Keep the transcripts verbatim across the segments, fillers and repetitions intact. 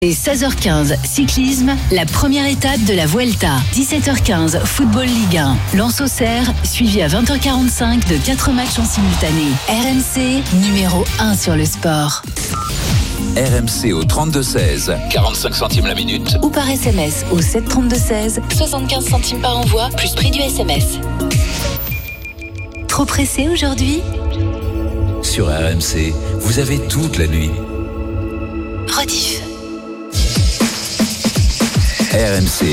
Et seize heures quinze, cyclisme, la première étape de la Vuelta. dix-sept heures quinze, football Ligue un. Lens-Auxerre, suivi à vingt heures quarante-cinq de quatre matchs en simultané. R M C, numéro un sur le sport. R M C au trente-deux seize, quarante-cinq centimes la minute. Ou par S M S au sept trente-deux seize, soixante-quinze centimes par envoi, plus prix du S M S. Trop pressé aujourd'hui ? Sur R M C, vous avez toute la nuit. Rediff. R M C,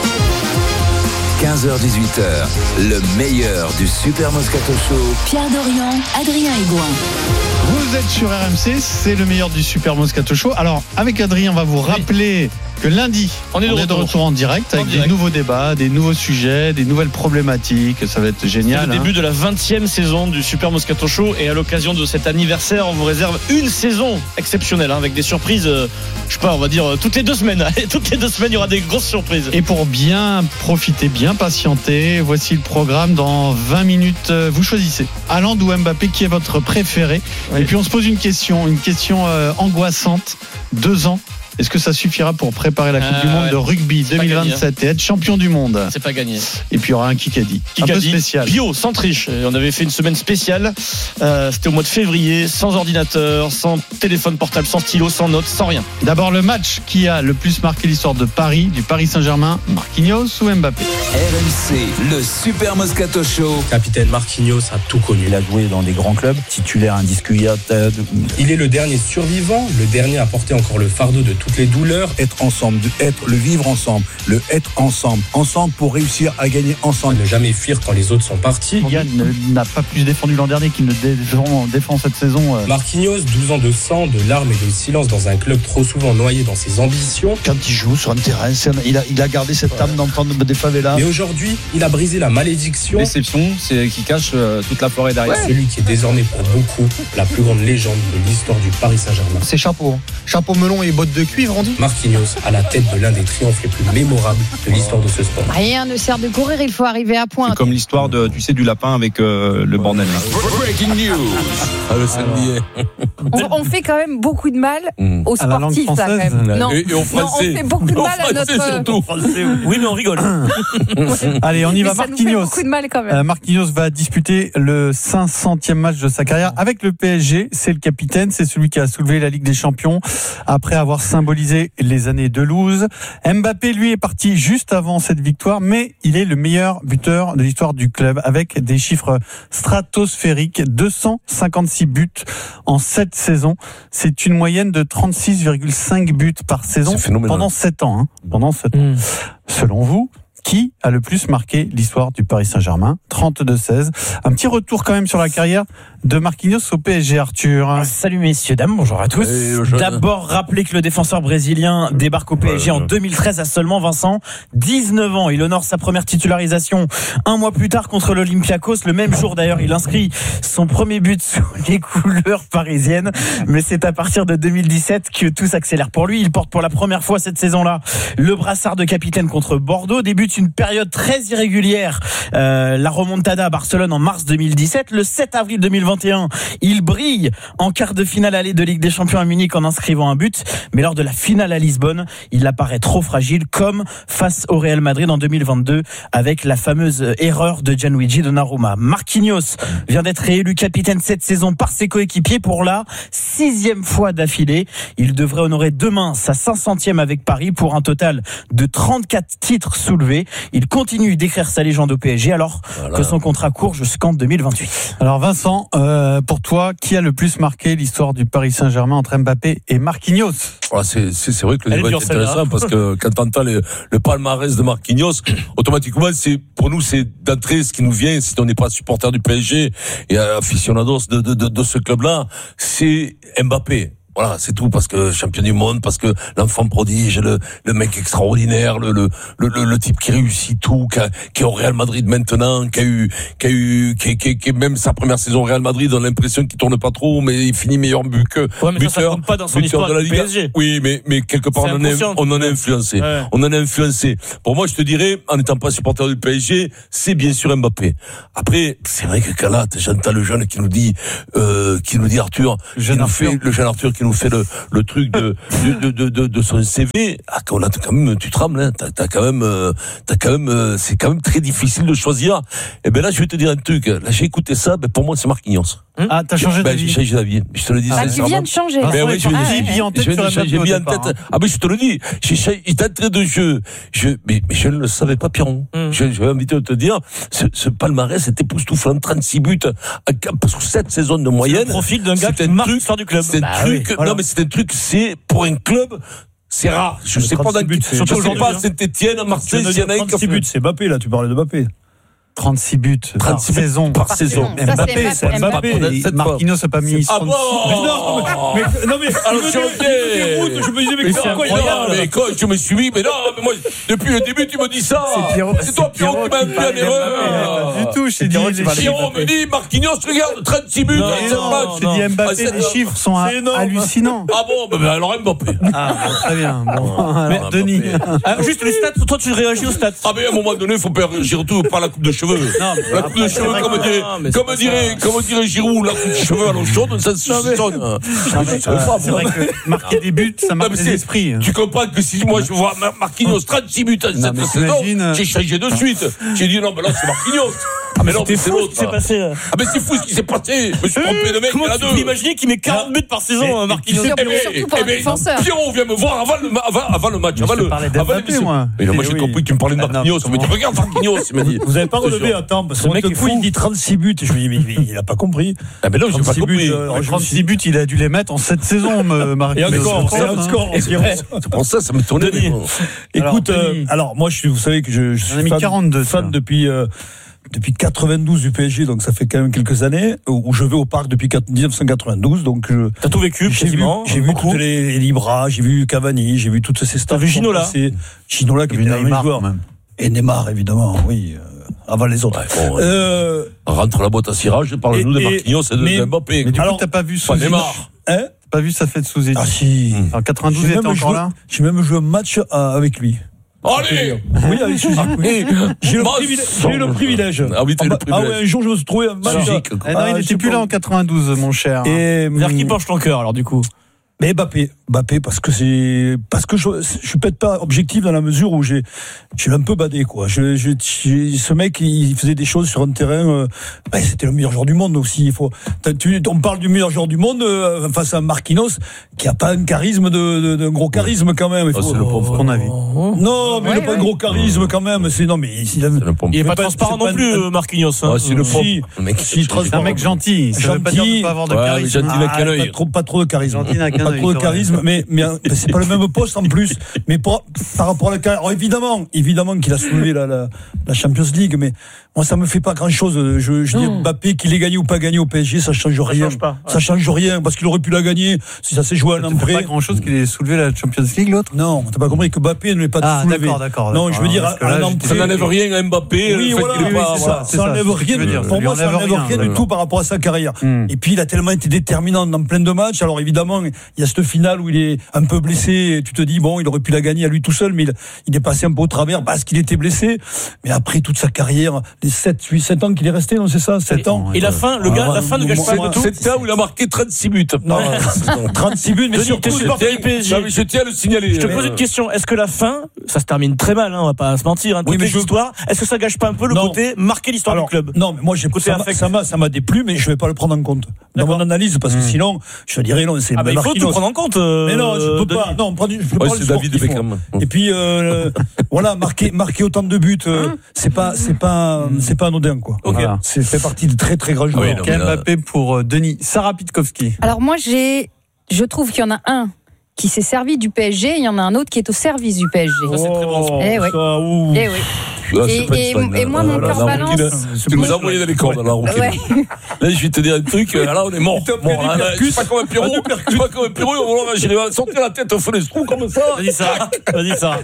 quinze heures dix-huit heures, le meilleur du Super Moscato Show. Pierre Dorian, Adrien Aigouin. Vous êtes sur R M C, c'est le meilleur du Super Moscato Show. Alors, avec Adrien, on va vous rappeler que lundi, on est de, on retour. est de retour en direct avec en direct. Des nouveaux débats, des nouveaux sujets, des nouvelles problématiques. Ça va être génial. C'est le hein. début de la vingtième saison du Super Moscato Show et à l'occasion de cet anniversaire, on vous réserve une saison exceptionnelle hein, avec des surprises, euh, je sais pas, on va dire euh, toutes les deux semaines. toutes les deux semaines, il y aura des grosses surprises. Et pour bien profiter, bien patienter, voici le programme dans vingt minutes. Vous choisissez Haaland ou Mbappé, qui est votre préféré. Oui. Et puis on se pose une question, une question euh, angoissante. Deux ans. Est-ce que ça suffira pour préparer la Coupe ah, du Monde ouais. de rugby c'est deux mille vingt-sept gagné, hein. et être champion du monde ? C'est pas gagné. Et puis il y aura un Kikadi. Kikadi un peu spécial. Bio, sans triche. On avait fait une semaine spéciale. Euh, c'était au mois de février, sans ordinateur, sans téléphone portable, sans stylo, sans notes, sans rien. D'abord le match qui a le plus marqué l'histoire de Paris, du Paris Saint-Germain, Marquinhos ou Mbappé ? R M C, le Super Moscato Show. Capitaine Marquinhos a tout connu. Il a joué dans des grands clubs, titulaire indiscutable. Il est le dernier survivant, le dernier à porter encore le fardeau de toutes les douleurs. Être ensemble, être, le vivre ensemble, le être ensemble, ensemble pour réussir à gagner ensemble. Ne jamais fuir quand les autres sont partis. Yann n'a pas plus défendu l'an dernier qu'il ne défend, défend cette saison. Marquinhos, douze ans de sang, de larmes et de silence dans un club trop souvent noyé dans ses ambitions. Quand il joue sur un terrain, il a, il a gardé cette âme ouais. d'enfant des favelas. Mais aujourd'hui, il a brisé la malédiction. L'exception, c'est qui cache euh, toute la forêt derrière. Ouais. Celui qui est désormais pour beaucoup la plus grande légende de l'histoire du Paris Saint-Germain. C'est chapeau, chapeau melon et bottes de cuivre, on dit. Marquinhos à la tête de l'un des triomphes les plus mémorables de l'histoire de ce sport. Rien ne sert de courir, il faut arriver à point. C'est comme l'histoire de, tu sais, du lapin avec euh, le bordel. Breaking news. Ah, le samedi. On, on fait quand même beaucoup de mal mmh. aux sportifs, ça, quand même. Non, et, et non, on fait beaucoup de mal à notre. Surtout. Oui, mais on rigole. Allez, on y mais va. Ça Marquinhos. nous fait beaucoup de mal quand même. Euh, Marquinhos va disputer le cinq centième match de sa carrière avec le P S G. C'est le capitaine, c'est celui qui a soulevé la Ligue des Champions après avoir symbolisé les années de Toulouse. Mbappé, lui, est parti juste avant cette victoire, mais il est le meilleur buteur de l'histoire du club avec des chiffres stratosphériques. deux cent cinquante-six buts en sept saisons. C'est une moyenne de trente-six virgule cinq buts par saison pendant sept ans. Hein. Pendant sept ans. Mmh. Selon vous, qui a le plus marqué l'histoire du Paris Saint-Germain? Trente-deux seize. Un petit retour quand même sur la carrière de Marquinhos au P S G, Arthur. Ah, salut messieurs, dames, bonjour à tous. D'abord, rappelez que le défenseur brésilien débarque au P S G en deux mille treize à seulement Vincent, dix-neuf ans. Il honore sa première titularisation un mois plus tard contre l'Olympiakos. Le même jour d'ailleurs, il inscrit son premier but sous les couleurs parisiennes. Mais c'est à partir de deux mille dix-sept que tout s'accélère pour lui. Il porte pour la première fois cette saison-là le brassard de capitaine contre Bordeaux. Débute une période très irrégulière. Euh, la remontada à Barcelone en mars deux mille dix-sept. Le sept avril deux mille vingt et un, il brille en quart de finale aller de Ligue des Champions à Munich en inscrivant un but. Mais lors de la finale à Lisbonne, il apparaît trop fragile, comme face au Real Madrid en deux mille vingt-deux avec la fameuse erreur de Gianluigi Donnarumma. Marquinhos vient d'être réélu capitaine cette saison par ses coéquipiers pour la sixième fois d'affilée. Il devrait honorer demain sa cinq centième avec Paris pour un total de trente-quatre titres soulevés. Il continue d'écrire sa légende au P S G alors voilà. que son contrat court jusqu'en deux mille vingt-huit. Alors Vincent, euh, pour toi, qui a le plus marqué l'histoire du Paris Saint-Germain entre Mbappé et Marquinhos? Voilà, c'est, c'est, c'est vrai que le débat est intéressant parce que quand on entend le, le palmarès de Marquinhos, automatiquement, c'est, pour nous, c'est d'entrée ce qui nous vient, si on n'est pas supporter du P S G et aficionados de, de, de, de ce club-là, c'est Mbappé. Voilà, c'est tout, parce que champion du monde, parce que l'enfant prodige, le, le mec extraordinaire, le, le, le, le type qui réussit tout, qui, a, qui est au Real Madrid maintenant, qui a eu, qui a eu, qui, qui, qui même sa première saison au Real Madrid, on a l'impression qu'il tourne pas trop, mais il finit meilleur but que ouais, mais buteur, ça, ça compte pas dans son histoire de la du Liga. P S G. Oui, mais, mais quelque part, on en, a, on en a influencé. Ouais. On en a influencé. Pour moi, je te dirais, en n'étant pas supporter du P S G, c'est bien sûr Mbappé. Après, c'est vrai que Calat, j'entends le jeune qui nous dit, euh, qui nous dit Arthur, jeune qui nous Arthur. fait, le jeune Arthur qui qui nous fait le, le truc de, de, de, de, de son C V. Ah, quand on a quand même, tu trembles, hein. T'as, t'as quand même, euh, t'as quand même, euh, c'est quand même très difficile de choisir. Et ben là, je vais te dire un truc. Là, j'ai écouté ça, ben pour moi, c'est Marquinhos. Ah, t'as changé ben, d'avis. J'ai changé d'avis. Je te le dis. Ah, tu viens de changer. Là. Ben oui, je ah, j'ai en tête. J'ai mis en tête. Ah, mais je te le dis. J'ai d'entrée de jeu. Je, mais, mais je ne le savais pas, Pierron. Mm. Je, je vais inviter à te dire, ce, ce palmarès est époustouflant. trente-six buts, sur sept saisons de moyenne. C'est le profil d'un gars qui marque l'histoire du club. C'est un bah, truc, oui, voilà. non, mais c'est un truc, c'est, pour un club, c'est rare. Je sais pas, buts, je sais pas, Saint-Etienne, Marseille, s'il y en a un trente-six buts, c'est Mbappé, là, tu parlais de Mbappé. trente-six buts par saison. Par saison. Ça, Mbappé, c'est Mbappé. Mbappé. Marquinhos n'a pas mis ah bon mais non, mais, non, mais, alors, je, je me disais, mais, mais c'est incroyable. Mais quand je me suis mis, mais non, mais moi, depuis le début, tu me dis ça. C'est, Pierrot, c'est toi, Pierrot, qui m'a mis en erreur. Pas du tout, je t'ai dit. Pierrot me dit, Marquinhos, regarde, trente-six buts, trente-sept matchs. Je t'ai dit Mbappé, les chiffres sont hallucinants. Ah bon, ben alors Mbappé. Ah, très bien. Mais Denis. Juste les stats, toi, tu réagis aux stats. Ah, mais à un moment donné, il faut pas réagir tout par la coupe de cheveux. La coupe de cheveux, comme dirait, comme dirait, comme dirait Giroud, la coupe de cheveux à l'eau chaude, ça se sonne. C'est vrai que marquer des buts, ça marque les esprits. Tu comprends que si moi je vois Marquinhos trente-six buts en cette saison, j'ai changé de suite. J'ai dit non, mais là c'est Marquinhos. Ah, mais non, mais c'est l'autre. Ce qui s'est passé. Ah, mais c'est fou ce qui s'est passé. Je me suis trompé de mec. Comment tu peux imaginer qu'il met quarante buts par saison, Marquinhos? Surtout pour un défenseur. Pierrot vient me voir avant le, avant, avant le match. Avant le, avant l'émission. Mais moi j'ai compris que tu me parlais de Marquinhos. Tu me dis, regarde Marquinhos. Vous avez pas relevé, attends, parce que le mec est fou, il dit trente-six buts. Et je me dis, mais il a pas compris. Ah, mais non, j'ai pas compris. trente-six buts, il a dû les mettre en sept saisons, Marquinhos. Et encore, c'est un score. C'est pour ça, ça me tournait. Écoute, alors moi, vous savez que je suis fan depuis. Depuis quatre-vingt-douze du P S G, donc ça fait quand même quelques années, où je vais au parc depuis dix-neuf cent quatre-vingt-douze. Donc je, t'as tout vécu, j'ai quasiment. Vu, j'ai vu tous les, les Libra, j'ai vu Cavani, j'ai vu toutes ces stars. T'as vu Ginola. Ginola qui était un meilleur joueur. Même. Et Neymar, évidemment, oui, euh, avant les autres. Ouais, bon, euh, rentre la boîte à cirage, parle-nous de Marquinhos et de mais, Mbappé. Mais du coup, t'as pas vu Pas Neymar. Hein? T'as pas vu sa fête sous Edith? Ah si. En quatre-vingt-douze, il était encore joué, là? J'ai même joué un match avec lui. Allez! Oui, avec Suzy. Oui. J'ai le, privilège, j'ai eu le privilège. Ah oui, t'as eu le privilège. Ah ouais, un jour, je me suis trouvé un match. Ah, non, il n'était plus là en quatre-vingt-douze, mon cher. Et, vers qui penche ton cœur, alors, du coup? Mais Mbappé, Mbappé, parce que c'est, parce que je, je suis peut-être pas objectif dans la mesure où j'ai, j'ai un peu badé, quoi. Je, je, je, ce mec, il faisait des choses sur un terrain, euh, ben, c'était le meilleur joueur du monde aussi. Il faut, tu, on parle du meilleur joueur du monde euh, face à Marquinhos, qui a pas un charisme de, de, de un gros charisme quand même. Il faut, oh, c'est le pauvre qu'on a vu. Non, mais ouais, il n'a pas ouais. un gros charisme quand même. C'est non, mais il, a, il est pas transparent non plus, un... Marquinhos. Hein. Ah, c'est le pauvre. Si, le mec, si, c'est un mec gentil. Ça gentil, veut pas dire de pas avoir de ouais, charisme. Gentil n'a qu'un œil. Pas trop, pas trop de charisme. Gentil n'a qu'un pas trop de charisme, mais, mais, mais c'est pas le même poste en plus. Mais pour, par rapport à la carrière, alors évidemment, évidemment qu'il a soulevé la, la, la Champions League, mais moi ça me fait pas grand chose. Je, je dis Mbappé qu'il ait gagné ou pas gagné au P S G, ça change rien. Ça change pas. Ça change rien parce qu'il aurait pu la gagner si ça s'est joué à l'entrée. Pas grand chose qu'il ait soulevé la Champions League l'autre. Non, t'as pas compris que Mbappé ne l'ait pas ah, soulevé. D'accord, d'accord. Non, je veux dire, à l'entrée. Ça n'enlève rien à Mbappé. Oui, voilà, oui, oui, c'est ça. Ça n'enlève rien. Pour moi, ça n'enlève rien du tout par rapport à sa carrière. Et puis il a tellement été déterminant dans plein de matchs. Alors évidemment, il y a cette finale où il est un peu blessé. Tu te dis bon, il aurait pu la gagner à lui tout seul, mais il, il est passé un peu au travers parce qu'il était blessé. Mais après toute sa carrière, les sept, huit, sept ans qu'il est resté, non, c'est ça, sept ans. Et la fin, le gars, la fin ne gâche pas tout. C'est là où il a marqué trente-six buts. Non, trente-six buts, mais surtout, je tiens à le signaler. Je te pose une question. Est-ce que la fin, ça se termine très mal, hein, on va pas se mentir, hein, toutes les histoires. Est-ce que ça gâche pas un peu le côté marquer l'histoire du club? Non, mais moi, j'ai côté ça m'a, ça m'a déplu, mais je vais pas le prendre en compte dans mon analyse parce que sinon, je dirais non, c'est. Ah bah il faut tout prendre en compte. Mais non, je peux pas. Non, je peux pas. C'est David Beckham. Et puis euh, voilà, marquer marquer autant de buts, euh, c'est pas c'est pas c'est pas anodin quoi. Okay. Voilà. C'est fait partie de très très grands joueurs. Oui, Mbappé pour euh, Denis. Sarah Pitkowski. Alors moi j'ai je trouve qu'il y en a un qui s'est servi du P S G, il y en a un autre qui est au service du P S G. Ça c'est très bon. Eh oui. Ça, ouh. Eh oui. Là, et, et, et moi, mon cœur balance. Tu nous as envoyé dans les cordes, là, Rouquin. Ouais. Là, je vais te dire un truc, là, on est mort. Bon, je suis pas comme un Pierrot, je suis pas comme un Pierrot, on va gérer, sortir la tête au feu des trous comme ça. Vas-y ça, vas-y ça.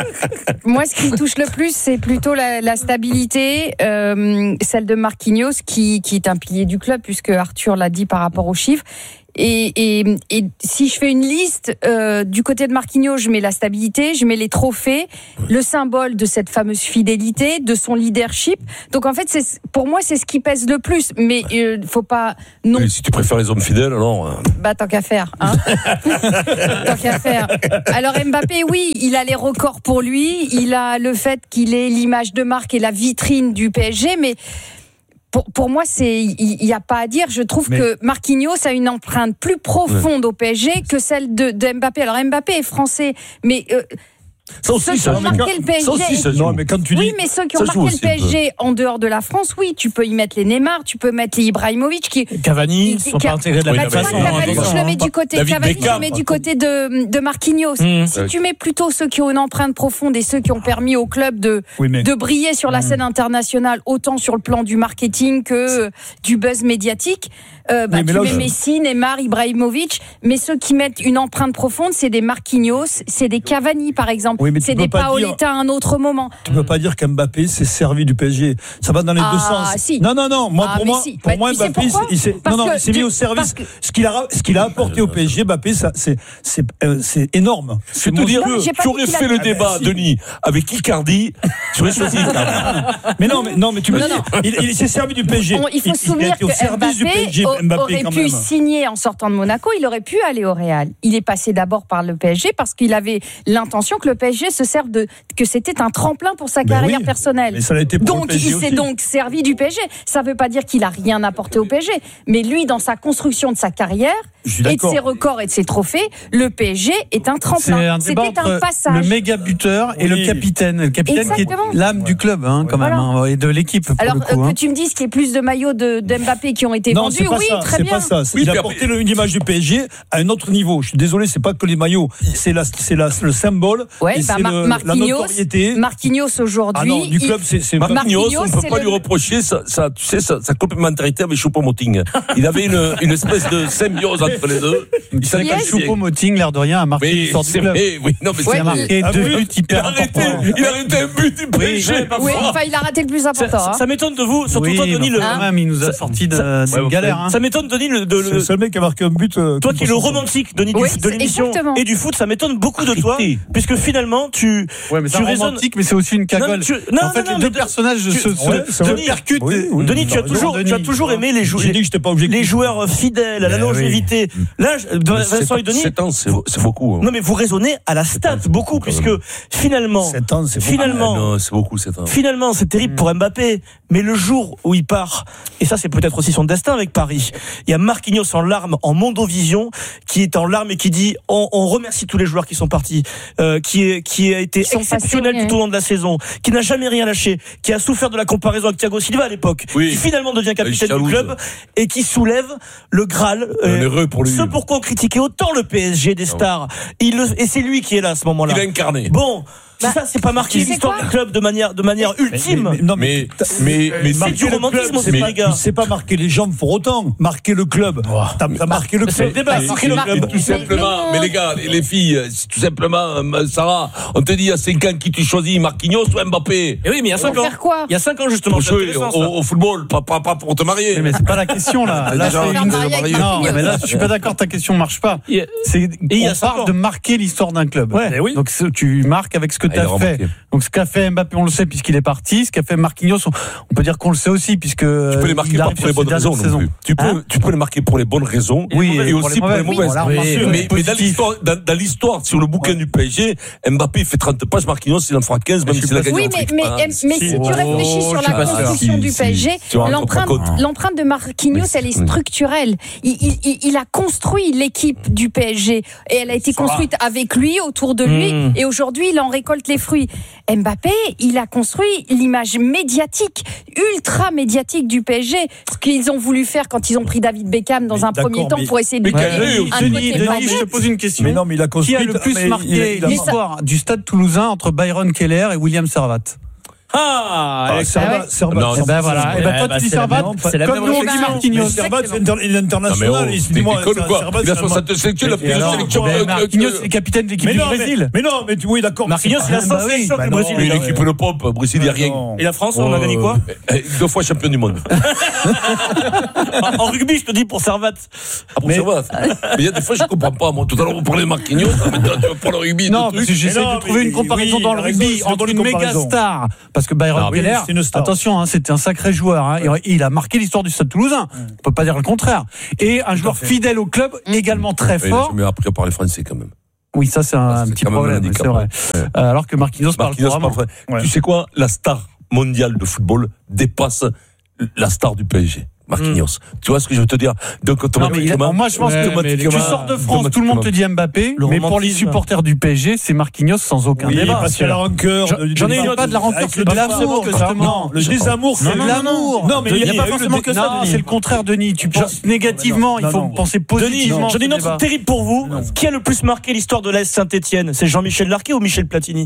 Moi, ce qui me touche le plus, c'est plutôt la, la stabilité, euh, celle de Marquinhos, qui, qui est un pilier du club, puisque Arthur l'a dit par rapport aux chiffres. Et, et, et si je fais une liste, euh, du côté de Marquinhos, je mets la stabilité, je mets les trophées, le symbole de cette fameuse fidélité, de son leadership. Donc en fait, c'est, pour moi, c'est ce qui pèse le plus. Mais il euh, faut pas non. Oui, si tu préfères les hommes fidèles, alors. Bah tant qu'à faire, hein. Tant qu'à faire. Alors Mbappé, oui, il a les records pour lui, il a le fait qu'il ait l'image de marque et la vitrine du P S G, mais Pour, pour moi, c'est il n'y a pas à dire. Je trouve mais... que Marquinhos a une empreinte plus profonde ouais. au P S G que celle de, de Mbappé. Alors Mbappé est français, mais euh, ça aussi, ceux qui ça ont marqué le P S G. Ça aussi, ça non, mais quand tu dis, oui, mais ceux qui ont marqué le P S G en dehors de la France, oui, tu peux y mettre les Neymar, tu peux mettre les Ibrahimovic, qui Cavani, ils sont pas intégrés de la même façon. Cavani, je le mets du côté, Cavani, je le mets du côté de de Marquinhos. Mmh. Si ouais. tu mets plutôt ceux qui ont une empreinte profonde et ceux qui ont permis au club de oui, mais... de briller sur la scène internationale, autant sur le plan du marketing que du buzz médiatique. Euh, bah, oui, tu mets je... Messi, Neymar, Ibrahimovic, mais ceux qui mettent une empreinte profonde, c'est des Marquinhos, c'est des Cavani par exemple, oui, c'est des Paoletta dire... à un autre moment. Tu peux pas dire qu'Mbappé s'est servi du P S G. Ça va dans les ah, deux sens. Si. Non, non, non. Moi, ah, pour moi, si. pour bah, moi, Mbappé, il s'est, non, non, il s'est mis au service. Que... Ce qu'il a, ce qu'il a apporté au P S G, Mbappé, ça, c'est, c'est, euh, c'est énorme. Je vais te dire, tu aurais fait le débat, Denis, avec Icardi, tu aurais choisi Icardi. Mais non, mais non, mais tu me dis, il, il s'est servi du P S G. Il faut se souvenir que Mbappé aurait pu signer en sortant de Monaco, il aurait pu aller au Real. Il est passé d'abord par le P S G parce qu'il avait l'intention que le P S G se serve de, que c'était un tremplin pour sa ben carrière oui, personnelle. Mais ça l'a été pour donc le P S G il s'est aussi. donc servi du P S G. Ça ne veut pas dire qu'il a rien apporté au P S G, mais lui, dans sa construction de sa carrière et de ses records et de ses trophées, le P S G est un tremplin. C'est un C'était un passage. Le méga buteur et oui. le capitaine, le capitaine Exactement. qui est l'âme du club, hein, quand voilà. même, hein, et de l'équipe. Pour Alors le coup, euh, hein. que tu me dises qu'il y ait plus de maillots de, de Mbappé qui ont été non, vendus, oui, ça, très c'est bien. C'est pas ça. Il oui, a porté une image du P S G à un autre niveau. Je suis désolé, c'est pas que les maillots, c'est la, c'est la, le symbole. Ouais, et bah, c'est Mar- le, Marquinhos, la notoriété. Marquinhos aujourd'hui. Ah non, du club, c'est, c'est Marquinhos, Marquinhos, on ne peut pas le... lui reprocher sa, sa, tu sais, sa, sa complémentarité avec Choupo-Moting. Il avait une, une espèce de symbiose entre les deux. Il savait que Choupo-Moting, l'air de rien, a marqué l'histoire du club. Oui, non, mais il a marqué deux buts hyper importants. Il a arrêté un but du P S G. Oui, enfin, il a raté le plus important. Ça, ça m'étonne de vous, surtout toi, Denis. Quand même, il nous a sorti d'une galère. Ça m'étonne, Denis, de le. C'est le seul mec qui a marqué un but. Toi qui es le romantique, Denis, de l'émission et du foot, ça m'étonne beaucoup de toi, puisque finalement, tu. Ouais, mais c'est romantique, mais c'est aussi une cagole. En fait, les deux personnages se percutent. Denis, tu as toujours, tu as toujours aimé les joueurs, les joueurs fidèles à la longévité. Là, Vincent et Denis. sept ans, c'est beaucoup. Non, mais vous raisonnez à la stat beaucoup, puisque finalement, sept ans, c'est finalement, non, c'est beaucoup sept ans. Finalement, c'est terrible pour Mbappé, mais le jour où il part, et ça, c'est peut-être aussi son destin avec Paris. Il y a Marquinhos en larmes, en Mondovision, qui est en larmes et qui dit on, on remercie tous les joueurs qui sont partis, euh, qui est qui a été exceptionnel passés, tout au long de la saison, qui n'a jamais rien lâché, qui a souffert de la comparaison avec Thiago Silva à l'époque, oui. qui finalement devient capitaine du club et qui soulève le Graal. Euh, pour lui. Ce pourquoi on critiquait autant le P S G des stars. Il le, et c'est lui qui est là à ce moment-là. Il a incarné. Bon. Bah, ça, c'est pas marqué l'histoire du club de manière, de manière mais, ultime. Mais, mais, non, mais, mais, mais, c'est du romantisme, c'est pas, les gars. C'est pas marquer les jambes pour autant. Marquer le club. Oh, t'as, t'as marqué le club. C'est le débat. Marquer le club. Tout simplement. Mais les gars, les filles, tout simplement, Sarah, on te dit il y a cinq ans qui tu choisis, Marquinhos ou Mbappé. Et oui, mais il y a cinq ans. Faire quoi? Il y a cinq ans, justement. Jouer au, au football, pas, pas, pas pour te marier. Mais c'est pas la question, là. Là, déjà, une... Non, mais là, je suis pas d'accord, ta question marche pas. C'est, on parle de marquer l'histoire d'un club. Ouais, oui. Donc, tu marques avec ce que tu as fait. Donc ce qu'a fait Mbappé, on le sait puisqu'il est parti. Ce qu'a fait Marquinhos, on peut dire qu'on le sait aussi puisque tu peux les marquer pas pour les bonnes raisons non plus. Tu peux, hein tu peux les marquer pour les bonnes raisons, oui, et, et aussi pour les mauvaises. Oui, oui, oui, mais, mais dans l'histoire, dans, dans l'histoire, sur le bouquin ouais. du P S G, Mbappé fait trente pages, Marquinhos il en fera quinze, même s'il a gagné. Oui, mais, mais, ah, mais si, si tu réfléchis oh, sur la construction si, du P S G, si, l'empreinte, l'empreinte de Marquinhos, elle est structurelle. Il, il, il a construit l'équipe du P S G et elle a été construite avec lui, autour de lui, et aujourd'hui il en récolte les fruits. Mbappé, il a construit l'image médiatique, ultra médiatique du P S G. Ce qu'ils ont voulu faire quand ils ont pris David Beckham dans mais un premier temps pour essayer de lui donner un Denis, côté Denis, je te pose une question. Mais non, mais il a construit. Qui a le plus marqué il a, il a l'histoire ça... du Stade Toulousain entre Byron Keller et William Servat? Ah, ah Servat, Servat. Non, ben voilà. Et ben toi, tu dis Servat, comme nous, on dit Marquinhos. Servat, il est international. Il a soixante-cinq il a pris la sélection. Marquinhos, c'est le capitaine de l'équipe du Brésil. Mais non, mais oui, d'accord. Marquinhos, il a cent sélections avec le Brésil. Mais l'équipe de pompe, Brésil, il n'y a rien. Et la France, on a gagné quoi? Deux fois champion du monde. En rugby, je te dis pour Servat. Ah, pour Servat. Mais il y a des fois, je ne comprends pas. Moi, tout à l'heure, on parlait de Marquinhos. Maintenant, tu veux pas le rugby. Non, parce que j'essaie de trouver une comparaison dans le rugby entre une méga star. Parce que Byron Keller, attention, c'était un sacré joueur. Il a marqué l'histoire du Stade Toulousain. On ne peut pas dire le contraire. Et un joueur fidèle au club, également très fort. Mais après, par les Français, quand même. Oui, ça, c'est un petit problème. C'est vrai. Alors que Marquinhos parle vraiment. Tu sais quoi? La star mondiale de football dépasse la star du P S G. Marquinhos. Mmh. Tu vois ce que je veux te dire? Donc, automatiquement. Non, moi, je pense que tu sors de France, tout le monde te dit Mbappé, mais pour les supporters du P S G, c'est Marquinhos sans aucun oui, débat. Parce qu'il y a la rancœur. J'en ai pas de la rancœur, c'est de l'amour, justement. Le désamour, c'est de l'amour. Non, mais il n'y a pas forcément que ça. C'est le contraire, Denis. Tu penses négativement, il faut penser positivement. J'en ai une autre terrible pour vous. Qui a le plus marqué l'histoire de l'A S Saint-Etienne? C'est Jean-Michel Larquet ou Michel Platini?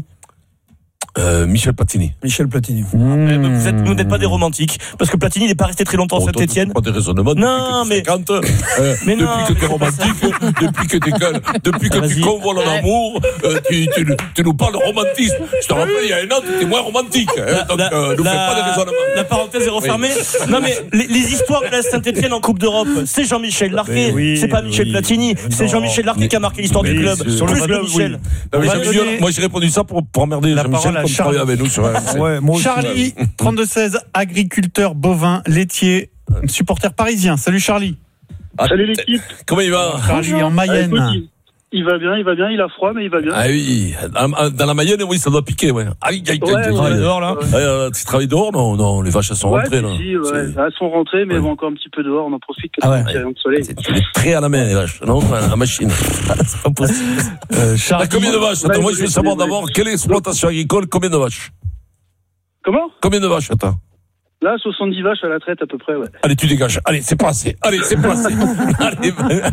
Euh, Michel Platini. Michel Platini. Mmh. Vous êtes, vous n'êtes pas des romantiques, parce que Platini n'est pas resté très longtemps à Saint-Etienne. Pas des raisonnements. Non, mais cinquante, euh, mais depuis non, que tu es romantique, depuis que, depuis que tu convoles l'amour, euh, tu, tu, tu nous parles de romantisme. Je te rappelle, il y a un an, tu étais moins romantique. Hein, donc, la, euh, ne fais pas des raisonnements. La parenthèse est refermée. Oui. Non, mais les, les histoires de la Saint-Etienne en Coupe d'Europe, c'est Jean-Michel Larquet, oui, c'est pas Michel oui, Platini, c'est Jean-Michel Larquet mais, qui a marqué l'histoire du club. Sur le club, Michel. Moi, j'ai répondu ça pour emmerder Jean-Michel comme travailler avec nous sur Ouais, Charlie, trente-deux seize, agriculteur bovin, laitier, supporter parisien. Salut Charlie. Ah, salut l'équipe. Comment il va? Charlie en Mayenne. Ah, écoute, il, il va bien, il va bien, il a froid, mais il va bien. Ah oui, dans la Mayenne, oui, ça doit piquer, ouais. Aïe, aïe, ouais, aïe, ouais, dehors, là. Ouais. Euh, tu travailles dehors? Non, non, les vaches, elles sont ouais, rentrées, là. Si, ouais, elles sont rentrées, mais ouais. Elles vont encore un petit peu dehors, on en profite que ah ouais. Il y a un soleil. Tu les prêts à la main, les vaches, non? À la machine. C'est pas possible. Euh, Charlie, combien de vaches? Attends, moi, je veux savoir d'abord, quelle exploitation agricole, combien de vaches? Comment? Combien de vaches, attends? Là, soixante-dix vaches à la traite, à peu près, ouais. Allez, tu dégages. Allez, c'est pas assez. Allez, c'est pas assez. Allez.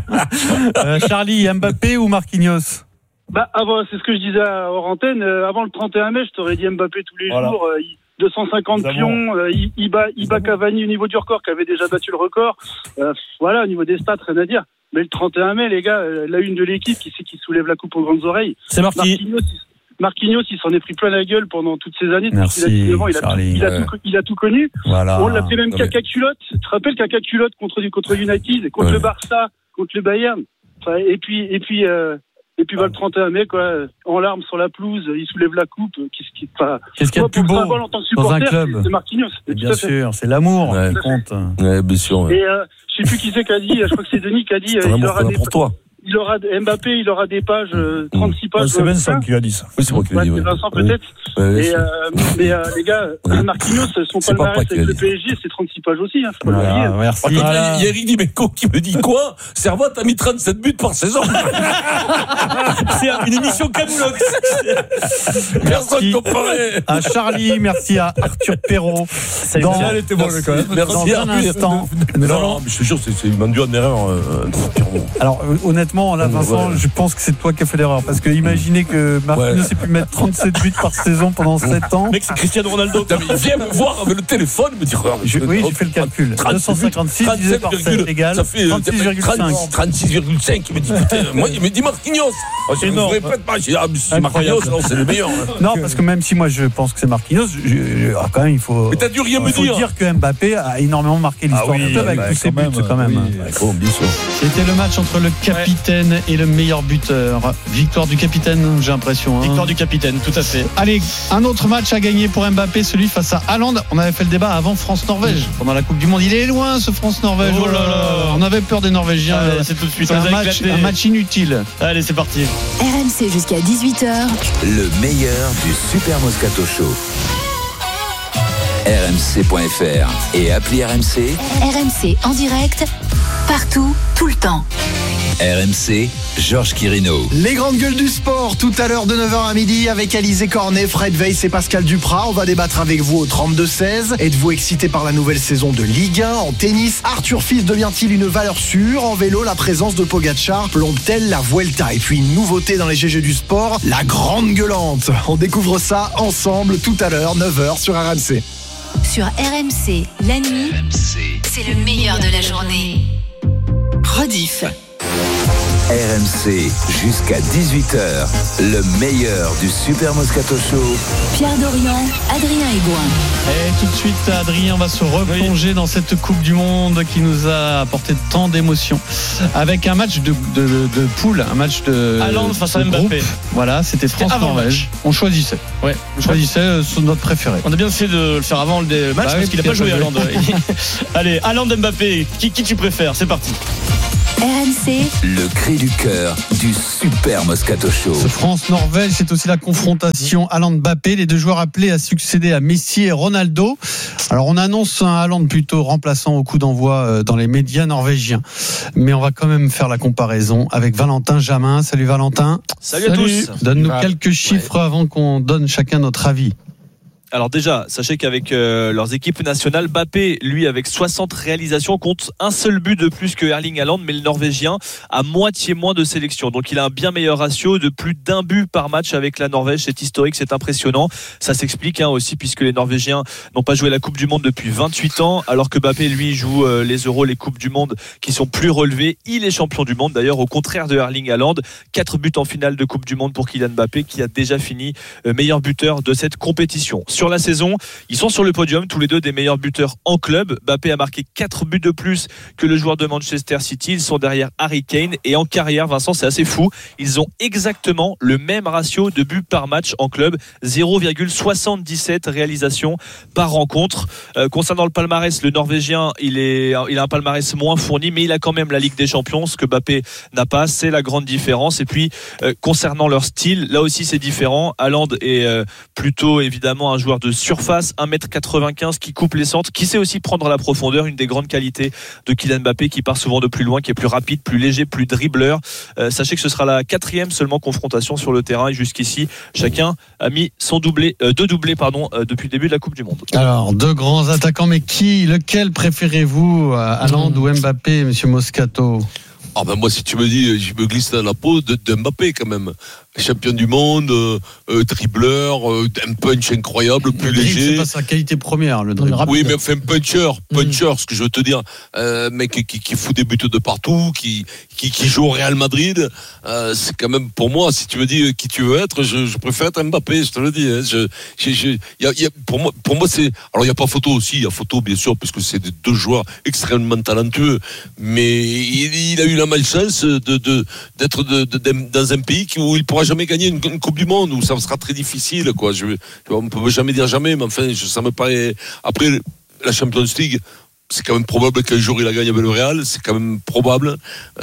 euh, Charlie, Mbappé ou Marquinhos? Bah, avant, c'est ce que je disais à hors antenne. Euh, avant le trente et un mai, je t'aurais dit Mbappé tous les voilà. jours. Euh, deux cent cinquante pions. Euh, il, il, bat, il bat Cavani au niveau du record, qui avait déjà battu le record. Euh, voilà, au niveau des stats, rien à dire. Mais le trente et un mai, les gars, euh, la une de l'équipe, qui c'est qui soulève la coupe aux grandes oreilles? C'est Marquinhos. Marquinhos, il s'en est pris plein la gueule pendant toutes ces années. Merci, il, a, il, a, Charlie, il, a ouais. tout, il a tout connu. Voilà. On l'a fait même caca culotte. Tu te rappelles caca culotte contre, contre United, contre ouais. le Barça, contre le Bayern. Enfin, et puis, et puis, euh, et puis, bah, le trente et un mai, quoi, en larmes sur la pelouse, il soulève la coupe. Qu'est-ce qui, enfin, Qu'est-ce qu'il y a de plus beau en tant que supporter, dans un club? C'est Marquinhos. C'est bien sûr, c'est l'amour ouais. qui compte. Ouais, bien sûr. Ouais. Et euh, je sais plus qui c'est qui a dit. Je crois que c'est Denis qui a dit. C'est il aura des pour toi. Il aura Mbappé, il aura des pages, euh, trente-six pages. C'est Vincent qui a dit ça. Oui, c'est moi qui l'ai dit. Ouais, c'est Vincent peut-être. Ouais, et, euh, mais euh, les gars, Marquinhos, son palmarès avec le P S G, c'est trente-six pages aussi. Hein, faut voilà, pas le merci. Il voilà. y a Eric Dimeco qui me dit quoi? Servat a mis trente-sept buts par saison. C'est une émission camoulox. Personne ne comparait. À Charlie, merci à Arthur Perrault. Dans, elle était bonne quand même. Merci dans un instant. Non, non, mais je te jure, c'est une manduade d'erreur. Alors, honnêtement, là, Vincent, je pense que c'est toi qui as fait l'erreur. Parce que imaginez que Marquinhos ouais. ait pu mettre trente-sept buts par saison pendant sept ans. Mec, c'est Cristiano Ronaldo. Il vient me voir avec le téléphone, me dire. Je, oui, j'ai fait le calcul. deux cent cinquante-six divisé par sept égale trente-six virgule cinq. trente-six virgule cinq. Il me dit, putain, moi, il me dit Marquinhos. Je ne répète pas. Ah, c'est Marquinhos, non, c'est le meilleur. Non, parce que même si moi je pense que c'est Marquinhos, je, ah, quand même, il faut. Mais t'as dû rien me dire. Il faut dire que Mbappé a énormément marqué l'histoire du club avec tous ses buts, quand même. C'était le match entre le capitaine et le meilleur buteur. Victoire du capitaine, j'ai l'impression. Hein. Victoire du capitaine, tout à fait. Allez, un autre match à gagner pour Mbappé, celui face à Haaland. On avait fait le débat avant France-Norvège, pendant la Coupe du Monde. Il est loin ce France-Norvège. Oh là là. On avait peur des Norvégiens. Allez, c'est tout de suite. C'est un match, un match inutile. Allez, c'est parti. R M C jusqu'à dix-huit heures. Le meilleur du Super Moscato Show. R M C point F R et appli R M C. R M C en direct, partout, tout le temps. R M C, Georges Quirino. Les grandes gueules du sport, tout à l'heure de neuf heures à midi avec Alizé Cornet, Fred Weiss et Pascal Duprat. On va débattre avec vous au trente-deux seize. Êtes-vous excité par la nouvelle saison de Ligue un? En tennis, Arthur Fils devient-il une valeur sûre? En vélo, la présence de Pogacar plombe-t-elle la Vuelta? Et puis une nouveauté dans les G G du sport, la grande gueulante. On découvre ça ensemble tout à l'heure, neuf heures sur R M C. Sur R M C, la nuit, R M C, c'est le meilleur de la journée. Rediff. R M C, jusqu'à dix-huit heures, le meilleur du Super Moscato Show. Pierre Dorian, Adrien Aigouin. Et tout de suite, Adrien va se replonger oui. dans cette Coupe du Monde qui nous a apporté tant d'émotions. Avec un match de, de, de poule, un match de. Haaland face à Mbappé. Voilà, c'était France-Norvège. On choisissait. Ouais, on choisissait euh, notre préféré. On a bien fait de le faire avant le match bah, parce oui, qu'il n'a pas joué Haaland. Allez, Haaland Mbappé, qui, qui tu préfères? C'est parti. R M C, le cri du cœur du Super Moscato Show. Ce France-Norvège, c'est aussi la confrontation Haaland-Mbappé, les deux joueurs appelés à succéder à Messi et Ronaldo. Alors on annonce un Haaland plutôt remplaçant au coup d'envoi dans les médias norvégiens, mais on va quand même faire la comparaison avec Valentin Jamin. Salut Valentin. Salut, Salut. à tous. Donne-nous ah, quelques chiffres ouais. avant qu'on donne chacun notre avis. Alors déjà, sachez qu'avec euh, leurs équipes nationales, Mbappé, lui, avec soixante réalisations, compte un seul but de plus que Erling Haaland, mais le Norvégien a moitié moins de sélections. Donc il a un bien meilleur ratio de plus d'un but par match avec la Norvège. C'est historique, c'est impressionnant. Ça s'explique hein, aussi puisque les Norvégiens n'ont pas joué la Coupe du Monde depuis vingt-huit ans, alors que Mbappé, lui, joue euh, les Euros, les Coupes du Monde qui sont plus relevées. Il est champion du monde, d'ailleurs, au contraire de Erling Haaland. Quatre buts en finale de Coupe du Monde pour Kylian Mbappé, qui a déjà fini euh, meilleur buteur de cette compétition. Sur la saison, ils sont sur le podium, tous les deux des meilleurs buteurs en club. Mbappé a marqué quatre buts de plus que le joueur de Manchester City. Ils sont derrière Harry Kane. Et en carrière, Vincent, c'est assez fou. Ils ont exactement le même ratio de buts par match en club. zéro virgule soixante-dix-sept réalisations par rencontre. Euh, concernant le palmarès, le Norvégien, il, est, il a un palmarès moins fourni, mais il a quand même la Ligue des Champions, ce que Mbappé n'a pas. C'est la grande différence. Et puis, euh, concernant leur style, là aussi c'est différent. Haaland est euh, plutôt évidemment un joueur de surface, un mètre quatre-vingt-quinze qui coupe les centres, qui sait aussi prendre la profondeur, une des grandes qualités de Kylian Mbappé qui part souvent de plus loin, qui est plus rapide, plus léger, plus dribbleur. Euh, sachez que ce sera la quatrième seulement confrontation sur le terrain et jusqu'ici chacun a mis son doublé, euh, deux doublés pardon, euh, depuis le début de la Coupe du Monde. Alors deux grands attaquants, mais qui, lequel préférez-vous, Haaland mmh. ou Mbappé, Monsieur Moscato? Ah ben moi si tu me dis, je me glisse dans la peau de, de Mbappé quand même. Champion du monde, euh, euh, dribbleur, euh, un punch incroyable, plus le léger. C'est pas sa qualité première, le dribble rapide. Oui, mais enfin puncher, puncher, mmh. ce que je veux te dire, euh, mec qui, qui fout des buts de partout, qui qui, qui joue au Real Madrid, euh, c'est quand même pour moi. Si tu me dis qui tu veux être, je, je préfère être Mbappé, je te le dis. Hein. Je, je, je, y a, y a, pour moi, pour moi c'est. Alors il y a pas photo aussi, il y a photo bien sûr, parce que c'est deux joueurs extrêmement talentueux, mais il, il a eu la malchance de, de d'être de, de, de, dans un pays où il pourra jamais gagner une, une Coupe du Monde, où ça sera très difficile, quoi. Je, on ne peut jamais dire jamais, mais enfin, je, ça me paraît. Après, la Champions League, c'est quand même probable qu'un jour il la gagne avec le Real, c'est quand même probable.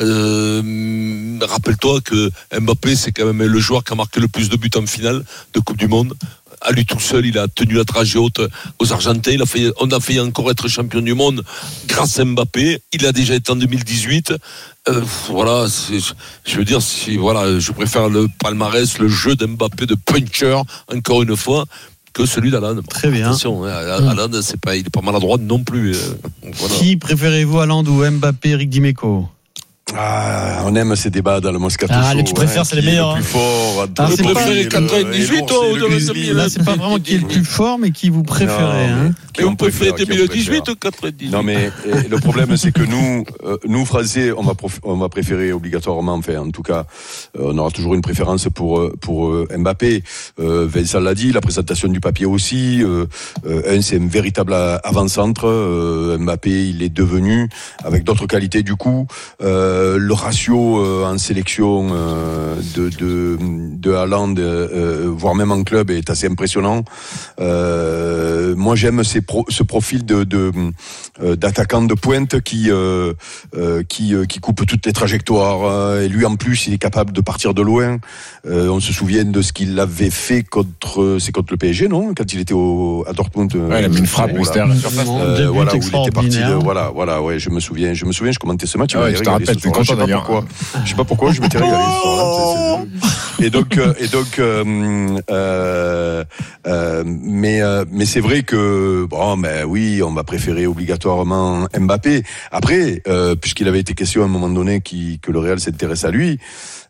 Euh, rappelle-toi que Mbappé, c'est quand même le joueur qui a marqué le plus de buts en finale de Coupe du Monde. À lui tout seul, il a tenu la dragée haute aux Argentins. Il a fait, on a failli encore être champion du monde grâce à Mbappé. Il a déjà été en deux mille dix-huit. Euh, voilà, c'est, je veux dire, si, voilà, je préfère le palmarès, le jeu d'Mbappé de puncher, encore une fois, que celui d'Haaland. Très bien. Attention, Haaland, c'est pas, il est pas maladroit non plus. Voilà. Qui préférez-vous, Haaland ou Mbappé, Eric Dimeco? Ah, on aime ces débats dans le Moscato ah, Show. Les tu préfères, hein, c'est les meilleurs. Le plus fort. Ah, c'est pas les quatre-vingt-dix-huit, ou là, c'est pas vraiment qui est le plus fort, mais qui vous préférez. Non, hein. Qui on préfère deux mille dix-huit ou quatre-vingt-dix-huit? Non, mais le problème, c'est que nous, euh, nous Français, on va, prof... on va préférer obligatoirement, enfin, en tout cas, euh, on aura toujours une préférence pour pour euh, Mbappé. Euh, Vincent l'a dit, la présentation du papier aussi. Euh, euh, un, c'est un véritable avant-centre. Euh, Mbappé, il est devenu avec d'autres qualités du coup. Euh, le ratio euh, en sélection euh, de de de Haaland, euh, voire même en club, est assez impressionnant. Euh, moi, j'aime ces pro, ce profil de, de euh, d'attaquant de pointe qui euh, euh, qui euh, qui coupe toutes les trajectoires. Euh, et lui, en plus, il est capable de partir de loin. Euh, on se souvient de ce qu'il avait fait contre, c'est contre le P S G, non? Quand il était au à Dortmund. Ouais, il a mis une frappe externe. Euh, voilà, où il était parti de, voilà, voilà, ouais, je me souviens, je me souviens, je commentais ce match. Ah ouais, je te rappelle, content d'ailleurs. Pourquoi. Je sais pas pourquoi, je m'étais régalé ce soir-là. Et donc, euh, et donc, euh, euh, euh, mais, euh, mais c'est vrai que bon, ben oui, on va préférer obligatoirement Mbappé. Après, euh, puisqu'il avait été question à un moment donné qui, que le Real s'intéresse à lui,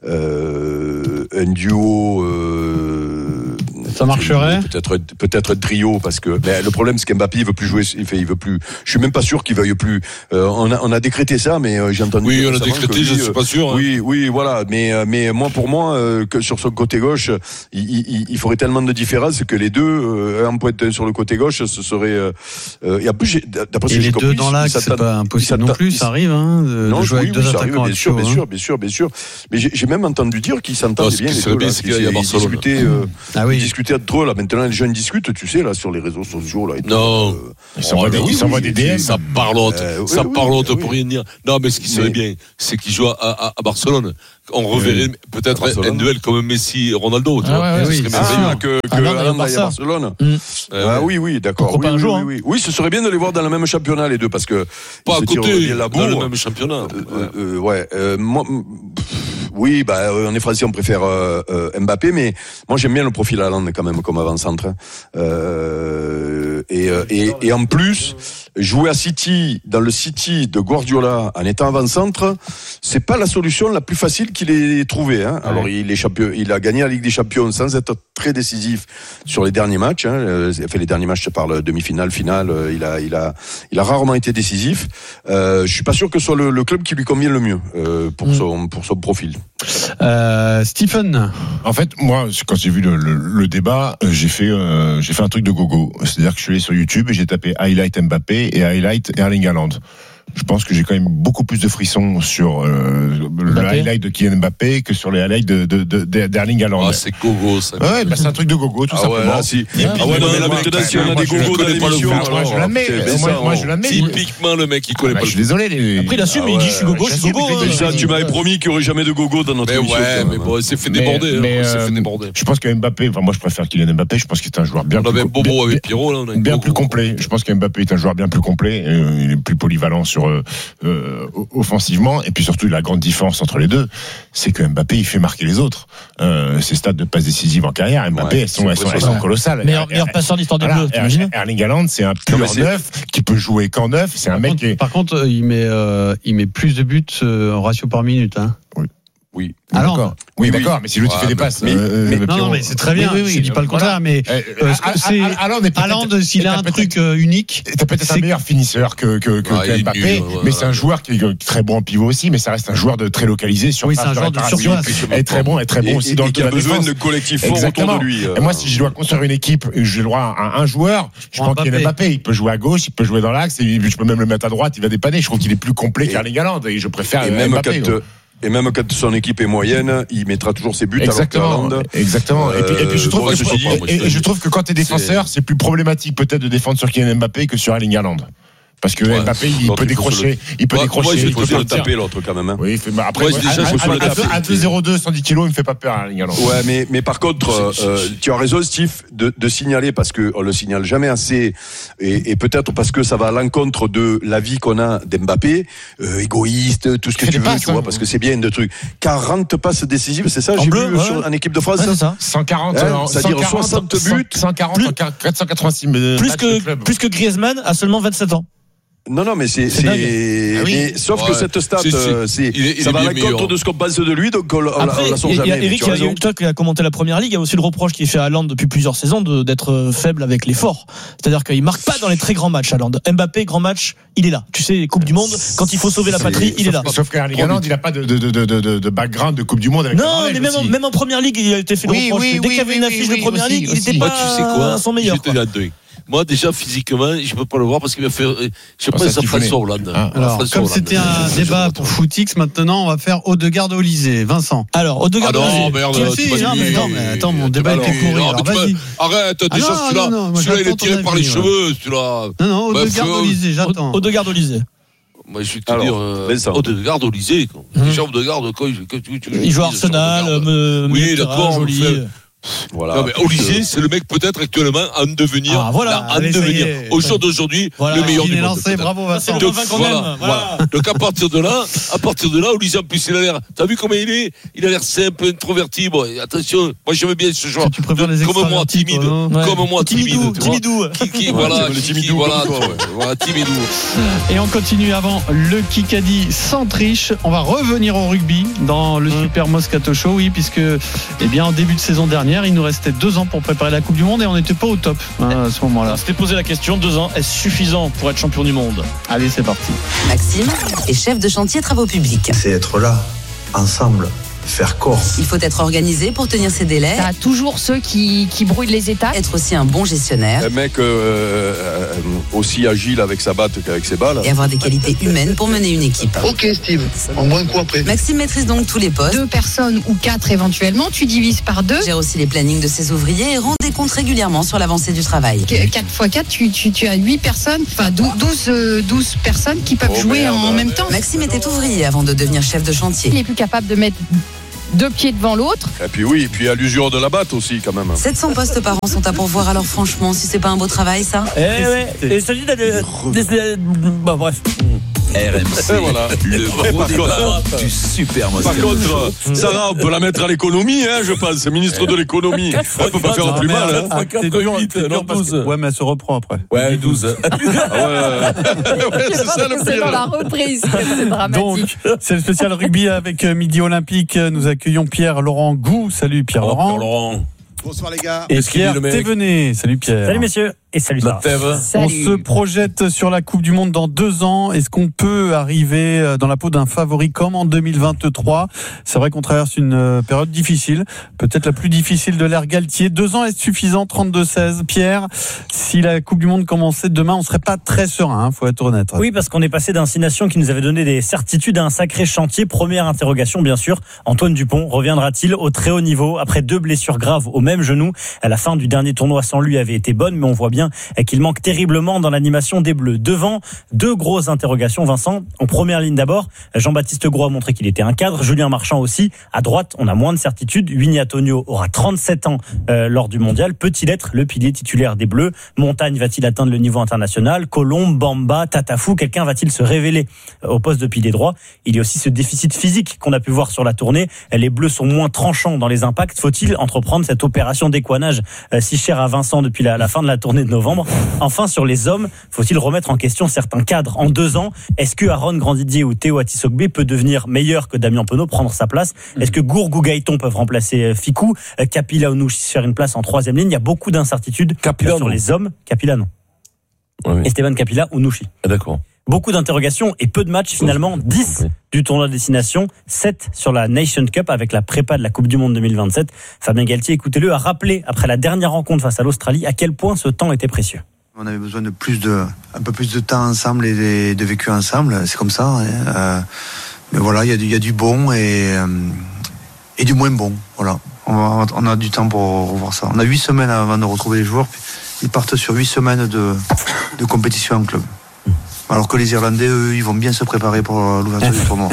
euh, un duo. Euh, Ça marcherait. Peut-être, peut-être un trio, parce que ben, le problème, c'est qu'Mbappé il veut plus jouer. Il fait, il veut plus. Je suis même pas sûr qu'il veuille plus. Euh, on a, on a décrété ça, mais euh, j'ai entendu. Oui, on a décrété. Lui, je suis pas sûr. Hein. Oui, oui, voilà. Mais, euh, mais moi, pour moi, euh, que sur son côté gauche, il, il, il ferait tellement de différence que les deux, euh, un pointe sur le côté gauche, ce serait. Euh, et en plus, j'ai, d'après ce que j'ai compris, les deux dans l'axe, c'est pas impossible non plus. Ça arrive, hein, de, non, de jouer oui, avec deux oui, attaquants. Bien sûr, bien sûr, bien sûr, bien sûr. Mais j'ai, j'ai même entendu dire qu'ils s'entendaient bien. Ce qui serait bien, c'est qu'il y a Barcelone. Discutaient, euh, ah oui. Discutaient entre eux là. Maintenant, les jeunes discutent, tu sais, là, sur les réseaux sociaux là. Et non. Tout, euh, ils s'envoient des, ils s'envoient des D M. Ça parlote, euh, ça oui, parlote oui, pour oui. rien dire. Non, mais ce qui serait mais... bien, c'est qu'ils jouent à, à, à Barcelone. On reverrait oui. peut-être un duel comme Messi-Ronaldo. Ah, ouais, oui, ah, que, que Haaland aille à Barcelone. Mm. Euh, ah oui, oui, d'accord. Oui, un oui, jour, oui, oui. oui, ce serait bien de les voir dans le même championnat, les deux, parce que pas à côté, dans le même championnat. Euh, euh, euh, ouais. Euh, moi, oui, bah, on est français, on préfère euh, euh, Mbappé, mais moi j'aime bien le profil Haaland quand même comme avant-centre. Hein. Euh, et, et, et en plus, jouer à City, dans le City de Guardiola, en étant avant-centre, c'est pas la solution la plus facile qu'il ait trouvée. Hein. Alors ouais. il est champion, il a gagné la Ligue des Champions sans être très décisif sur les derniers matchs. Hein. Il a fait les derniers matchs, je parle demi-finale, finale. Il a, il a, il a rarement été décisif. Euh, je suis pas sûr que ce soit le, le club qui lui convient le mieux euh, pour mmh. son, pour son profil. Euh, Stephen. En fait, moi, quand j'ai vu le, le, le débat, j'ai fait, euh, j'ai fait un truc de gogo. C'est-à-dire que je suis allé sur YouTube et j'ai tapé highlight Mbappé et highlight Erling Haaland. Je pense que j'ai quand même beaucoup plus de frissons sur euh, le highlight de Kylian Mbappé que sur les highlights de, de, de, de, d'Erling Haaland. Ah, c'est gogo, ça. Ouais, bah, c'est un truc de gogo, tout ah simplement. Ouais, là, si. Et ah puis, ouais, non, mais la maintenant, si on a des gogos dans l'émission, moi, je la mets. Moi, je la mets. Typiquement, le mec, il connaît pas le. Je suis désolé. Les... Après, il assume, il dit, je suis gogo, je suis gogo. Tu m'avais promis qu'il n'y aurait jamais de gogo dans notre émission. Ouais, mais bon, c'est fait déborder. C'est fait déborder. Je pense que Mbappé, enfin, moi, je préfère Kylian Mbappé. Je pense qu'il est un joueur bien plus. On avait Bobo avec Pierrot, là. Bien plus complet. Je pense que Mbappé est un joueur bien plus complet. Il est plus polyvalent sur offensivement, et puis surtout la grande différence entre les deux, c'est que Mbappé il fait marquer les autres. Euh, ses stats de passes décisives en carrière, Mbappé ouais, elles sont, elles sont, elles sont colossales. Meilleur, meilleur passeur d'histoire du club. Er, Erling Haaland, c'est un pur neuf qui peut jouer qu'en neuf. C'est un par mec. Contre, qui est... Par contre, il met euh, il met plus de buts euh, en ratio par minute. Hein. Oui. Oui. Ah d'accord. Oui, oui, d'accord, mais si l'autre ouais, il fait des passes. Mais, euh, mais, non, non, mais c'est très bien. Oui, oui, oui, je dis pas le contraire, voilà. Mais euh, c'est Haaland, s'il a un truc unique, t'as peut-être un meilleur finisseur que que, que ouais, Mbappé, nul, ouais, mais c'est un joueur qui est très bon en pivot aussi, mais ça reste un joueur de très localisé sur. Oui, c'est un joueur de surface. Et très bon, et très bon aussi dans le. Qui a besoin de collectif fort autour de lui. Et moi, si je dois construire une équipe, j'ai le droit à un joueur. Je pense qu'il y a Mbappé. Il peut jouer à gauche, il peut jouer dans l'axe, et je peux même le mettre à droite. Il va dépanner. Je trouve qu'il est plus complet qu'Erling Haaland, et je préfère Mbappé. Et même quand son équipe est moyenne, il mettra toujours ses buts. Exactement. Alors Exactement. Euh, et, puis, et puis je trouve, bon, que, dit, et, et je trouve que quand t'es défenseur, c'est... c'est plus problématique peut-être de défendre sur Kylian Mbappé que sur Erling Haaland. Parce que ouais, Mbappé, il peut décrocher, il peut décrocher, il peut le taper l'autre quand même. Hein. Oui, fait, bah, après, ouais, à deux zéro deux, cent dix kilos, il me fait pas peur, Erling Haaland. Ouais, mais mais par contre, euh, tu as raison, Steve, de, de signaler parce que on le signale jamais assez, et, et peut-être parce que ça va à l'encontre de la vie qu'on a d'Mbappé, euh, égoïste, tout ce que tu veux, tu vois, parce que c'est bien de trucs. quarante passes décisives, c'est ça, j'ai vu sur en équipe de France. C'est ça. cent quarante, c'est-à-dire soixante buts, cent quarante, quatre cent quatre-vingt-six. Plus que plus que Griezmann à seulement vingt-sept ans. Non, non, mais c'est, c'est, ah oui. mais, sauf ouais. que cette stat, c'est, c'est, c'est, il est, il ça va à l'encontre de ce qu'on pense de lui, donc on, Après, on la sort jamais. Il y a Eric, il y a toi qui a commenté la première ligue, il y a aussi le reproche qui est fait à Haaland depuis plusieurs saisons de, d'être faible avec les forts. C'est-à-dire qu'il marque pas dans les très grands matchs, Haaland. Mbappé, grand match, il est là. Tu sais, Coupe du Monde, quand il faut sauver la patrie, il est là. Sauf qu'Erling Haaland, il a pas de, de, de, de, de background de Coupe du Monde avec Non, mais même en, même en première ligue, il a été fait le reproche. Dès qu'il y avait une affiche de première ligue, il était pas son meilleur. Moi, déjà, physiquement, je peux pas le voir parce qu'il va faire, je sais pas, ça ferait Hollande. Ah. Alors, comme Hollande. C'était un débat pour Footix, maintenant, on va faire Odegaard-Olysée. Vincent. Alors, Odegaard-Olysée. Ah non, merde, tu si, non, mais non, mais attends, mon débat était pourri. Alors, vas-y. Arrête, déjà, ah celui-là, non, non, celui-là, il est tiré par les cheveux, celui-là. Non, non, Odegaard-Olysée, j'attends. Odegaard-Olysée. Moi, je vais te dire, euh, Odegaard-Olysée, déjà, Odegaard, quoi, il joue à Arsenal, oui, d'accord, joli. Voilà. Non, mais Olivier, c'est le mec peut-être actuellement en devenir. Ah, voilà. En Allez, devenir. Au jour d'aujourd'hui, voilà. le meilleur Il du est monde. lancé, bravo Vincent. C'est le Vincent qu'on voilà, aime. Voilà. voilà. Donc à partir de là, à partir de là, Olivier en plus il a l'air. T'as vu comment il est? Il a l'air simple, introverti. Bon, attention, moi j'aime bien ce genre. Tu préfères les Comme moi, timide. ouais. Comme moi, timide. Timidou. Qui, qui, voilà, le qui, timidou, voilà, comme toi, ouais. voilà, timidou. Et on continue avant le Kikadi sans triche. On va revenir au rugby dans le mmh. Super Moscato Show, oui, puisque eh bien, en début de saison dernière, il nous restait deux ans pour préparer la Coupe du Monde et on n'était pas au top hein, à ce moment-là. On s'était posé la question, deux ans, est-ce suffisant pour être champion du monde? Allez, c'est parti. Maxime est chef de chantier travaux publics. C'est être là, ensemble. Faire corps. Il faut être organisé pour tenir ses délais. T'as toujours ceux qui, qui brouillent les étapes. Être aussi un bon gestionnaire. Un mec euh, euh, aussi agile avec sa batte qu'avec ses balles. Et avoir des qualités humaines pour mener une équipe. Ok Steve, on voit un coup après. Maxime maîtrise donc tous les postes. Deux personnes ou quatre éventuellement, tu divises par deux. Gère aussi les plannings de ses ouvriers et rend des comptes régulièrement sur l'avancée du travail. quatre fois quatre, tu, tu, tu as huit personnes, enfin douze personnes qui peuvent oh jouer merde. en même temps. Maxime était ouvrier avant de devenir chef de chantier. Il est plus capable de mettre deux pieds devant l'autre. Et puis oui, et puis à l'usure de la batte aussi quand même. sept cents postes par an sont à pourvoir, alors franchement, si c'est pas un beau travail ça. Eh ouais, et il s'agit d'aller. Bah bref. R M C, voilà. le gros par débat contre, du Super Moscato Par contre, Show. Sarah, on peut la mettre à l'économie, hein, je pense, ministre de l'économie. Elle peut pas faire plus mal. Hein. Ah, t'es dur, t'es dur parce que- Ouais, mais elle se reprend après. Ouais, douze. Ah ouais, ouais, c'est ça le C'est dans pire. la reprise que c'est dramatique. Donc, c'est le spécial rugby avec Midi Olympique. Nous accueillons Pierre-Laurent Gou. Salut Pierre-Laurent. Laurent. Bonsoir les gars. Et Qu'est-ce qu'il dit, Pierre le mec Thévenet. Salut Pierre. Salut messieurs. Et salut La Sarah. Tève. On se projette sur la Coupe du Monde dans deux ans. Est-ce qu'on peut arriver dans la peau d'un favori comme en deux mille vingt-trois? C'est vrai qu'on traverse une période difficile, peut-être la plus difficile de l'ère Galtier. Deux ans est suffisant, trente-deux seize. Pierre, si la Coupe du Monde commençait demain, on serait pas très serein, hein, faut être honnête. Oui, parce qu'on est passé d'un Six Nations qui nous avait donné des certitudes à un sacré chantier. Première interrogation, bien sûr. Antoine Dupont reviendra-t-il au très haut niveau après deux blessures graves au même genou? À la fin du dernier tournoi sans lui avait été bonne, mais on voit bien qu'il manque terriblement dans l'animation des Bleus. Devant, deux grosses interrogations, Vincent. En première ligne d'abord, Jean-Baptiste Gros a montré qu'il était un cadre, Julien Marchand aussi. À droite, on a moins de certitudes. Winnie Antonio aura trente-sept ans euh, lors du mondial. Peut-il être le pilier titulaire des Bleus? Montagne va-t-il atteindre le niveau international? Colombe, Bamba, Tatafou, quelqu'un va-t-il se révéler au poste de pilier droit? Il y a aussi ce déficit physique qu'on a pu voir sur la tournée. Les Bleus sont moins tranchants dans les impacts. Faut-il entreprendre cette opération d'écoinage euh, si chère à Vincent depuis la, la fin de la tournée de novembre? Enfin, sur les hommes, faut-il remettre en question certains cadres? En deux ans, est-ce que Aaron Grandidier ou Théo Atisogbe peut devenir meilleur que Damien Penaud, prendre sa place? Est-ce que Gourg ou Gaëton peuvent remplacer Ficou? Capilla ou Nouchi faire une place en troisième ligne? Il y a beaucoup d'incertitudes Capilla, sur non. les hommes. Capilla, non. Ouais. Esteban Capilla ou Nouchi. Ah, d'accord. Beaucoup d'interrogations et peu de matchs finalement. dix du tournoi de destination, sept sur la Nation Cup avec la prépa de la Coupe du Monde deux mille vingt-sept. Fabien Galtier, écoutez-le, a rappelé après la dernière rencontre face à l'Australie à quel point ce temps était précieux. On avait besoin de plus de, un peu plus de temps ensemble et de, de vécu ensemble. C'est comme ça. Hein. Euh, mais voilà, il y a du, il y a du bon et, euh, et du moins bon. Voilà. On, va, on a du temps pour revoir ça. On a huit semaines avant de retrouver les joueurs. Puis ils partent sur huit semaines de, de compétition en club. Alors que les Irlandais, eux, ils vont bien se préparer pour l'ouverture du tournoi.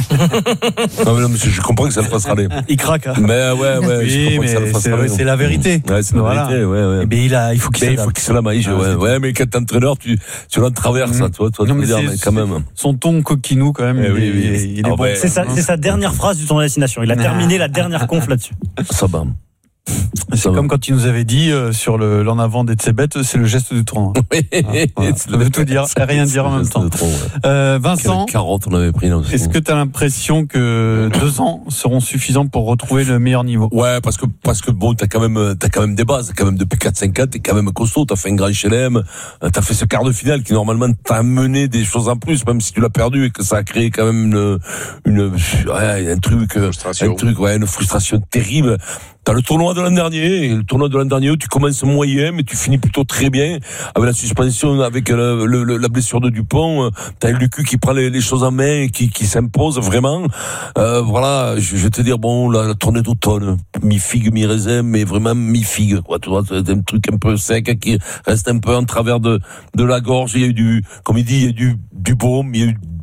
Non, mais non, monsieur, je comprends que ça le fasse râler. Il craque. Hein. Mais ouais, ouais, oui, je comprends que ça le fasse c'est, râler. c'est la vérité. Ouais, c'est la Voilà. vérité, ouais, ouais. Mais il a, il faut qu'il mais il s'adapte. faut qu'il se la maille, Ah, ouais. c'est Ouais, mais quand t'es entraîneur, tu, tu l'en traverses, Mmh. toi, toi, Non, tu mais veux dire, c'est- mais quand même. Son ton coquinou, quand même, Eh il, oui, est- oui. il est Ah bon. ouais. C'est sa, c'est sa dernière phrase du tournoi de destination. Il a terminé la dernière conf là-dessus. Ça va. C'est comme quand il nous avait dit euh, sur le l'en avant d'Etzebet, c'est le geste du tournoi. Ah, voilà. Ça veut tout dire, et rien dire en même temps. Euh, Vincent, Quelle carotte on avait pris là aussi. est-ce que tu as l'impression que deux ans seront suffisants pour retrouver le meilleur niveau? Ouais, parce que, parce que bon, t'as quand même, t'as quand même des bases. Quand même, depuis quatre cinq ans, t'es quand même costaud. T'as fait un grand H L M. T'as fait ce quart de finale qui, normalement, t'a amené des choses en plus, même si tu l'as perdu et que ça a créé quand même une, une, ouais, un truc, un truc, ouais, une frustration terrible. T'as le tournoi de l'an dernier, et le tournoi de l'an dernier où tu commences moyen, mais tu finis plutôt très bien. Avec la suspension, avec le, le, la blessure de Dupont, t'as Lucu qui prend les, les choses en main, et qui, qui s'impose vraiment. Euh, voilà, je, je vais te dire, bon, la, la tournée d'automne, mi-figue, mi-raisin, mais vraiment mi-figue, quoi. Tu vois, c'est un truc un peu sec qui reste un peu en travers de, de la gorge. Il y a eu du, comme il dit, il y a eu du, du baume, il y a eu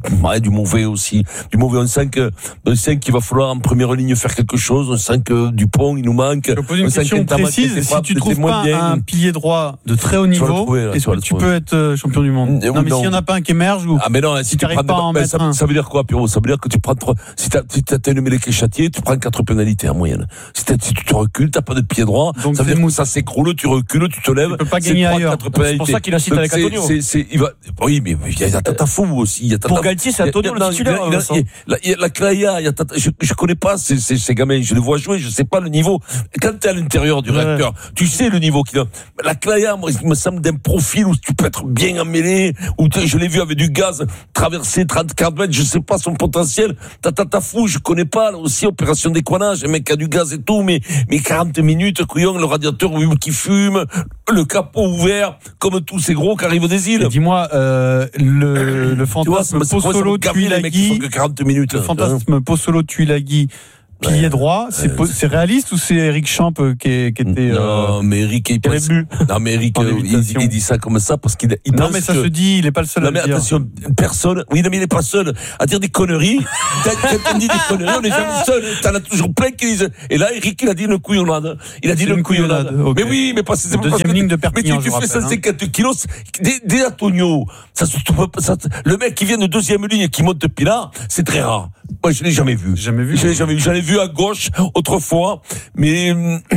ouais, du mauvais aussi. Du mauvais. On sent que, on sent qu'il va falloir en première ligne faire quelque chose. On sent que Dupont, il nous manque. Je pose une question précise. Si tu trouves pas un pilier droit de très haut niveau, est-ce que tu peux être champion du monde? Non, mais s'il n'y en a pas un qui émerge ou. Ah, mais non, si tu n'arrives pas à en mettre un. Ça veut dire quoi, Pierrot? Ça veut dire que tu prends trois, si t'as, si t'as une mêlée qui est châtiée, tu prends quatre pénalités en moyenne. Si, si tu te recules, t'as pas de pied droit. Donc ça veut dire que ça s'écroule, tu recules, tu te lèves. Tu peux pas gagner ailleurs. C'est pour ça qu'il incite avec Antonio. C'est, c'est, il va, oui, mais il y a Tata Fou aussi. Il y a Tata. Pour Galtier, c'est Antonio le titulaire. Il y a la Claya, il y a Tata, je, je connais pas ces, ces, ces gamins, je les vois jouer, je sais pas le niveau. Quand t'es à l'intérieur du réacteur, tu sais le niveau qu'il a. La Claya, moi, il me semble d'un profil où tu peux être bien emmêlé, où je l'ai vu avec du gaz, traverser trente, quarante mètres, je sais pas son potentiel. Tata Fou, je connais pas, là aussi, opération d'écoinage, un mec qui a du gaz et tout, mais, mais quarante minutes, couillon, le radiateur qui fume, le capot ouvert, comme tous ces gros qui arrivent des îles. Et dis-moi, euh, le, le fantasme Pozzolo Tuilagi, le fantasme Pozzolo Tuilagi, pilier ouais, droit, c'est, ouais, c'est réaliste ou c'est Eric Champ qui, est, qui était non, euh, mais Eric il, pense, non mais Eric il, il dit ça comme ça parce qu'il il non mais ça que, se dit, il est pas le seul non, à mais le dire. Attention, personne, oui non mais il est pas seul à dire des conneries. Quand on dit des conneries, on n'est jamais seul. T'en as toujours plein qui disent. Et là Eric il a dit une couillonnade. Il a dit une couillonnade. Okay. Mais oui, mais pas c'est deuxième parce ligne que, de Perpignan. Mais tu, tu fais cent cinquante hein. kilos, des, des Antonio. Ça, ça, le mec qui vient de deuxième ligne et qui monte depuis là, c'est très rare. Moi je l'ai jamais vu. Jamais vu. Je l'ai jamais vu. J'en ai vu à gauche autrefois, mais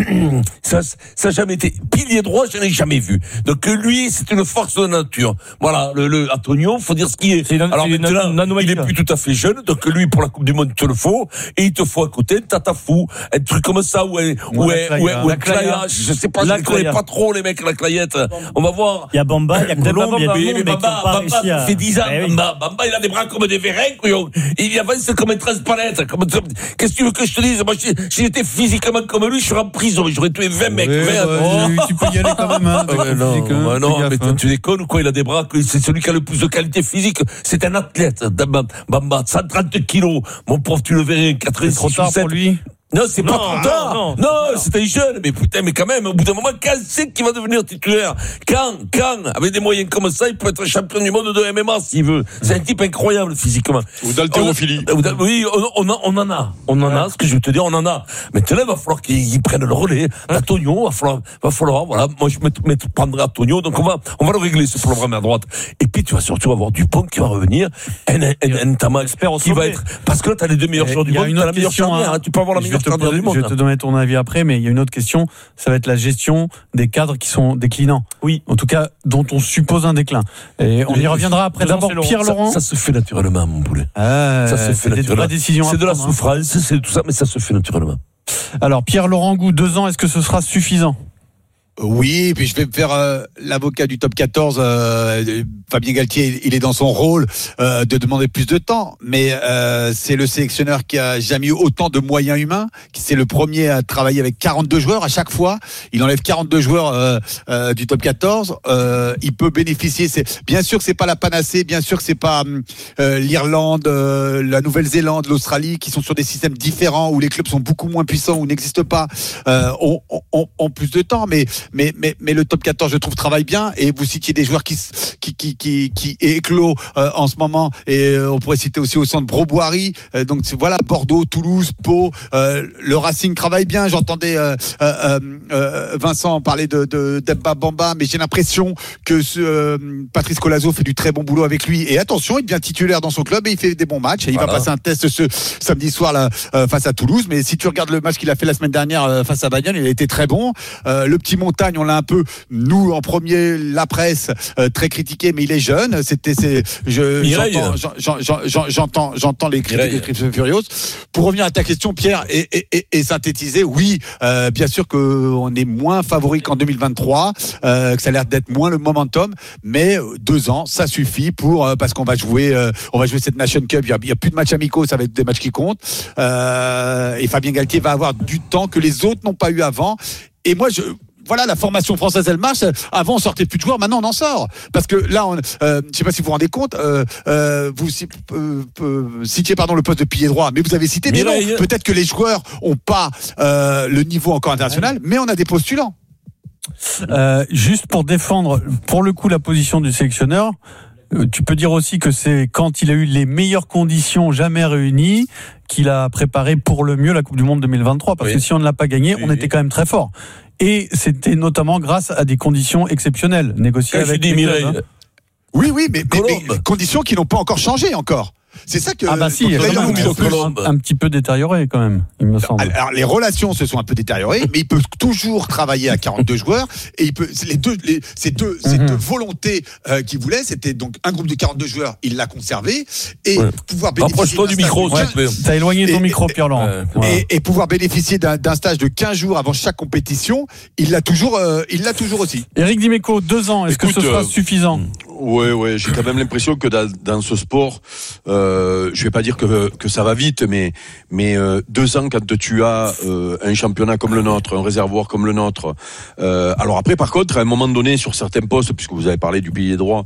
ça, ça a jamais été pilier droit, je n'ai jamais vu. Donc lui, c'est une force de nature. Voilà, le, le Antonio, faut dire ce qui est. C'est une, Alors c'est maintenant, une, une il est plus tout à fait jeune, donc lui pour la Coupe du Monde, il te le faut, et il te faut à côté Tata Fou, un truc comme ça, ou un, ou un, ou un, ou un Claya, je sais pas, je ne connais pas trop les mecs la Clayette. On va voir. Il y a Bamba, il y a Colombe, il y a mais, mais Bamba, Bamba, Bamba fait dix ans, Bamba, Bamba, il a des bras comme des vérins, couillon. Il avance comme un transpalette. Qu'est-ce que tu veux que je te dise? Moi, si j'étais physiquement comme lui, je serais en prison, j'aurais tué vingt mecs. Ouais, vingt, ouais, oh. Tu peux y aller quand même, hein. Ouais, non, ouais, non mais tu déconnes ou quoi? Il a des bras, c'est celui qui a le plus de qualité physique. C'est un athlète, Bamba, cent trente kilos. Mon pauvre, tu le verrais, quatre-vingt-six. C'est trop tard pour lui. Non, c'est non, pas trop tard. Non, non, non, non, c'était jeune, mais putain, mais quand même, au bout d'un moment, quand c'est qu'il va devenir titulaire? Quand, quand, avec des moyens comme ça, il peut être champion du monde de M M A s'il veut. C'est un type incroyable physiquement. Ou d'haltérophilie. Oui, on, on, on en a, on en a. Ce que je veux te dire, on en a. Maintenant, il va falloir qu'ils prennent le relais. Antonio, va falloir, va falloir, voilà. Moi, je me, me prendrai Antonio, donc on va, on va le régler ce problème à droite. Et puis, tu vas surtout avoir Dupont qui va revenir, un, un, un Tama qui va être, parce que là, t'as les deux meilleurs joueurs du monde, t'as la meilleure charnière, hein, tu peux avoir la meilleure charnière du monde. Je vais te donner ton avis après, mais il y a une autre question, ça va être la gestion des cadres qui sont déclinants. Oui. En tout cas, dont on suppose un déclin. Et on y reviendra après. D'abord, Pierre Laurent. Ça, ça se fait naturellement, mon poulet. Ah, ça se fait naturellement. C'est de la souffrance, c'est tout ça, mais ça se fait naturellement. Alors, Pierre Laurent Gou, deux ans, est-ce que ce sera suffisant? Oui, puis je vais me faire euh, l'avocat du top quatorze. Euh, Fabien Galtier, il est dans son rôle euh, de demander plus de temps, mais euh, c'est le sélectionneur qui a jamais eu autant de moyens humains. C'est le premier à travailler avec quarante-deux joueurs à chaque fois. Il enlève quarante-deux joueurs euh, euh, du top quatorze. Euh, il peut bénéficier. C'est bien sûr que c'est pas la panacée, bien sûr que c'est pas euh, l'Irlande, euh, la Nouvelle-Zélande, l'Australie, qui sont sur des systèmes différents où les clubs sont beaucoup moins puissants, où n'existent pas, euh, ont, ont, ont plus de temps, mais Mais, mais, mais le top quatorze, je trouve, travaille bien. Et vous citiez des joueurs qui, qui, qui, qui, qui éclosent euh, en ce moment. Et euh, on pourrait citer aussi au centre Broboiry. Euh, donc voilà, Bordeaux, Toulouse, Pau. Euh, le Racing travaille bien. J'entendais euh, euh, euh, Vincent parler de, de d'Emba Bamba, mais j'ai l'impression que ce, euh, Patrice Colazo fait du très bon boulot avec lui. Et attention, il devient titulaire dans son club et il fait des bons matchs. Et il voilà. va passer un test ce samedi soir là, euh, face à Toulouse. Mais si tu regardes le match qu'il a fait la semaine dernière euh, face à Bayonne, il a été très bon. Euh, le petit Montagne, on l'a un peu, nous en premier, la presse euh, très critiqué, mais il est jeune. C'était, c'est, je, j'entends, j'entends, j'entends, j'entends, j'entends les critiques de Crypto Furious. Pour revenir à ta question, Pierre, et, et, et, et synthétiser, oui, euh, bien sûr qu'on est moins favori qu'en deux mille vingt-trois, euh, que ça a l'air d'être moins le momentum, mais deux ans, ça suffit pour euh, parce qu'on va jouer, euh, on va jouer cette Nation Cup. Il y a, il y a plus de matchs amicaux, ça va être des matchs qui comptent. Euh, et Fabien Galtier va avoir du temps que les autres n'ont pas eu avant. Et moi, je Voilà, la formation française, elle marche. Avant, on sortait plus de joueurs. Maintenant, on en sort. Parce que là, on, euh, je sais pas si vous vous rendez compte, euh, euh, vous euh, euh, citiez pardon le poste de pilier droit, mais vous avez cité. Mais non, peut-être que les joueurs ont pas euh, le niveau encore international, mais on a des postulants. Euh, juste pour défendre, pour le coup, la position du sélectionneur. tu peux dire aussi que c'est quand il a eu les meilleures conditions jamais réunies qu'il a préparé pour le mieux la Coupe du Monde deux mille vingt-trois. Parce oui. que si on ne l'a pas gagné, oui. on était quand même très fort. Et c'était notamment grâce à des conditions exceptionnelles négociées Quand avec les clubs. Hein. Oui, oui, mais, mais, mais conditions qui n'ont pas encore changé encore. C'est ça que. Ah bah si, il un, un petit peu détérioré quand même, il me semble. Alors les relations se sont un peu détériorées, mais il peut toujours travailler à quarante-deux joueurs et il peut les deux les, ces deux mm-hmm. ces deux volontés euh, qu'il voulait, c'était donc un groupe de quarante-deux joueurs, il l'a conservé et ouais. pouvoir bénéficier. Rapproche-toi du micro, ouais, t'as éloigné ton et, micro, Pierre-Laurent. Euh, voilà. et, et pouvoir bénéficier d'un, d'un stage de quinze jours avant chaque compétition, il l'a toujours, euh, il l'a toujours aussi. Éric Dimeco, deux ans, est-ce Écoute, que ce sera euh, suffisant? Ouais, ouais, j'ai quand même l'impression que dans, dans ce sport, euh, je vais pas dire que que ça va vite, mais mais euh, deux ans quand tu as euh, un championnat comme le nôtre, un réservoir comme le nôtre. Euh, alors après, par contre, à un moment donné, sur certains postes, puisque vous avez parlé du pilier droit,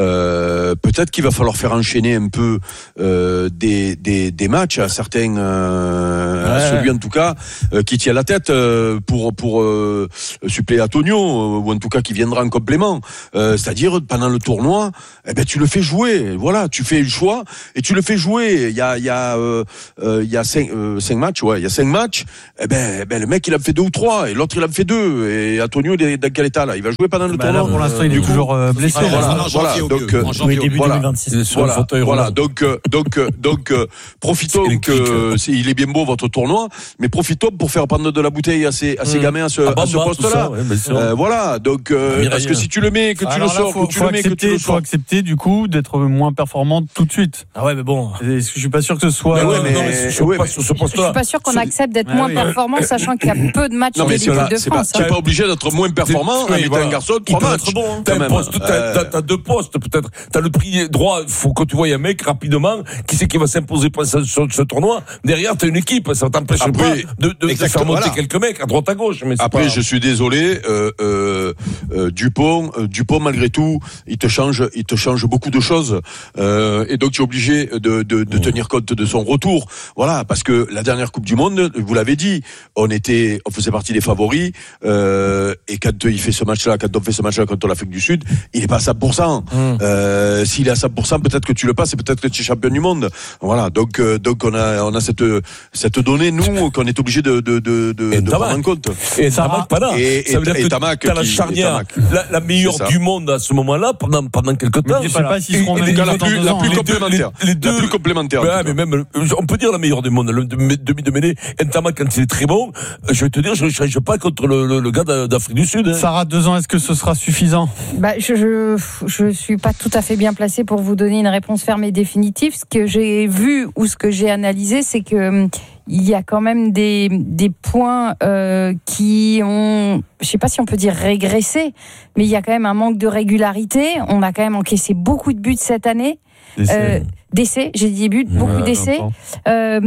euh, peut-être qu'il va falloir faire enchaîner un peu euh, des des des matchs à certains, euh, ouais. à celui en tout cas euh, qui tient la tête euh, pour pour euh, suppléer à Tonio euh, ou en tout cas qui viendra en complément. Euh, c'est-à-dire pendant le tour tournoi, eh ben tu le fais jouer. Voilà, tu fais le choix et tu le fais jouer. Il y a il y a euh, euh, il y a cinq, euh, cinq matchs, ouais, il y a cinq matchs. Eh ben, ben le mec il a fait deux ou trois et l'autre il a fait deux. Et Antonio il est dans quel état là? Il va jouer pendant le bah tournoi. Là, pour l'instant, il est toujours euh, blessé. Ah, voilà, voilà. Donc euh, oui, début voilà, deux mille vingt-six. Voilà, voilà. Donc euh, donc euh, donc euh, profitons que c'est, il est bien beau votre tournoi, mais profitons pour faire prendre de la bouteille à ces à ces mmh. gamins à ce, ah, bah, à ce poste-là. Ouais, euh, voilà. Donc euh, parce que si tu le mets, que tu Alors le sors, là, faut, que tu le mets, que tu il faut accepter du coup d'être moins performante tout de suite. Ah ouais, mais bon. Je suis pas sûr que ce soit. Mais ouais, mais non, mais je suis ouais, pas mais sur ce poste-là. Je suis pas sûr qu'on accepte d'être moins performant, sachant qu'il y a peu de matchs de l'équipe de France. Tu n'es pas obligé d'être moins performant. Mais t'es un garçon de trois matchs. T'as un poste, t'as deux postes peut-être. T'as le prix droit. Il faut que tu vois un mec rapidement qui c'est qui va s'imposer pour ce, ce, ce tournoi. Derrière, t'as une équipe. Ça t'empêche pas de, de, de faire monter voilà. quelques mecs à droite à gauche. Mais après, pas... je suis désolé. Euh, euh, euh, Dupont, euh, Dupont malgré tout, il te change, il te change beaucoup de choses. Euh, et donc tu es obligé de, de, de tenir compte de son retour. Voilà, parce que la dernière Coupe du Monde, vous l'avez dit, on était, on faisait partie des favoris. Euh, et quand il fait ce match-là, quand on fait ce match-là contre l'Afrique du Sud, il est pas à cent pour cent. Mmh. Euh, s'il est à cent pour cent, peut-être que tu le passes, et peut-être que tu es champion du monde. Voilà, donc euh, donc on a on a cette cette donnée nous qu'on est obligé de de de de, de prendre en compte. Et Tamac pas là. Et, ça veut dire et, que Tamac t'as la charnière, la, la meilleure du monde à ce moment-là pendant pendant quelques temps. Je sais pas s'ils seront même la plus la plus complémentaire. Les deux la plus complémentaire. Ouais, mais même on peut dire la meilleure du monde. Le demi de mêlée, Tamac quand il est très bon, je vais te dire, je ne change pas contre le, le, le gars d'Afrique du Sud. Hein. Sarah, deux ans, est-ce que ce sera suffisant? Bah, je, je je suis pas tout à fait bien placée pour vous donner une réponse ferme et définitive. Ce que j'ai vu ou ce que j'ai analysé, c'est que il y a quand même des des points euh, qui ont, je sais pas si on peut dire régressé, mais il y a quand même un manque de régularité. On a quand même encaissé beaucoup de buts cette année. Euh, d'essais, j'ai dit buts, beaucoup ouais, d'essais. Euh,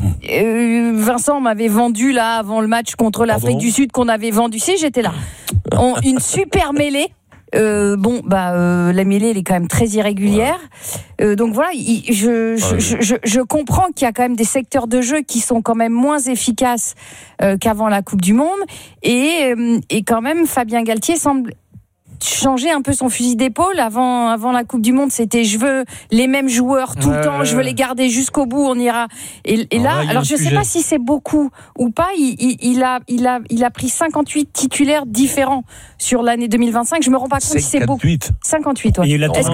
euh, Vincent m'avait vendu là avant le match contre l'Afrique Pardon du Sud qu'on avait vendu. Si, j'étais là. On, une super mêlée. Euh, bon, bah euh, la mêlée elle est quand même très irrégulière. Euh, donc voilà, il, je, je, je, je, je comprends qu'il y a quand même des secteurs de jeu qui sont quand même moins efficaces euh, qu'avant la Coupe du Monde. Et, euh, et quand même, Fabien Galtier semble changer un peu son fusil d'épaule. Avant, avant la Coupe du Monde, c'était je veux les mêmes joueurs tout ouais, le temps, ouais, je veux les garder jusqu'au bout, on ira. Et, et là, là alors je ne sais pas si c'est beaucoup ou pas. Il, il, il a, il a, il a pris cinquante-huit titulaires différents sur l'année deux mille vingt-cinq. Je me rends pas compte si c'est beaucoup. cinquante-huit, ouais. Il y a eu la tournée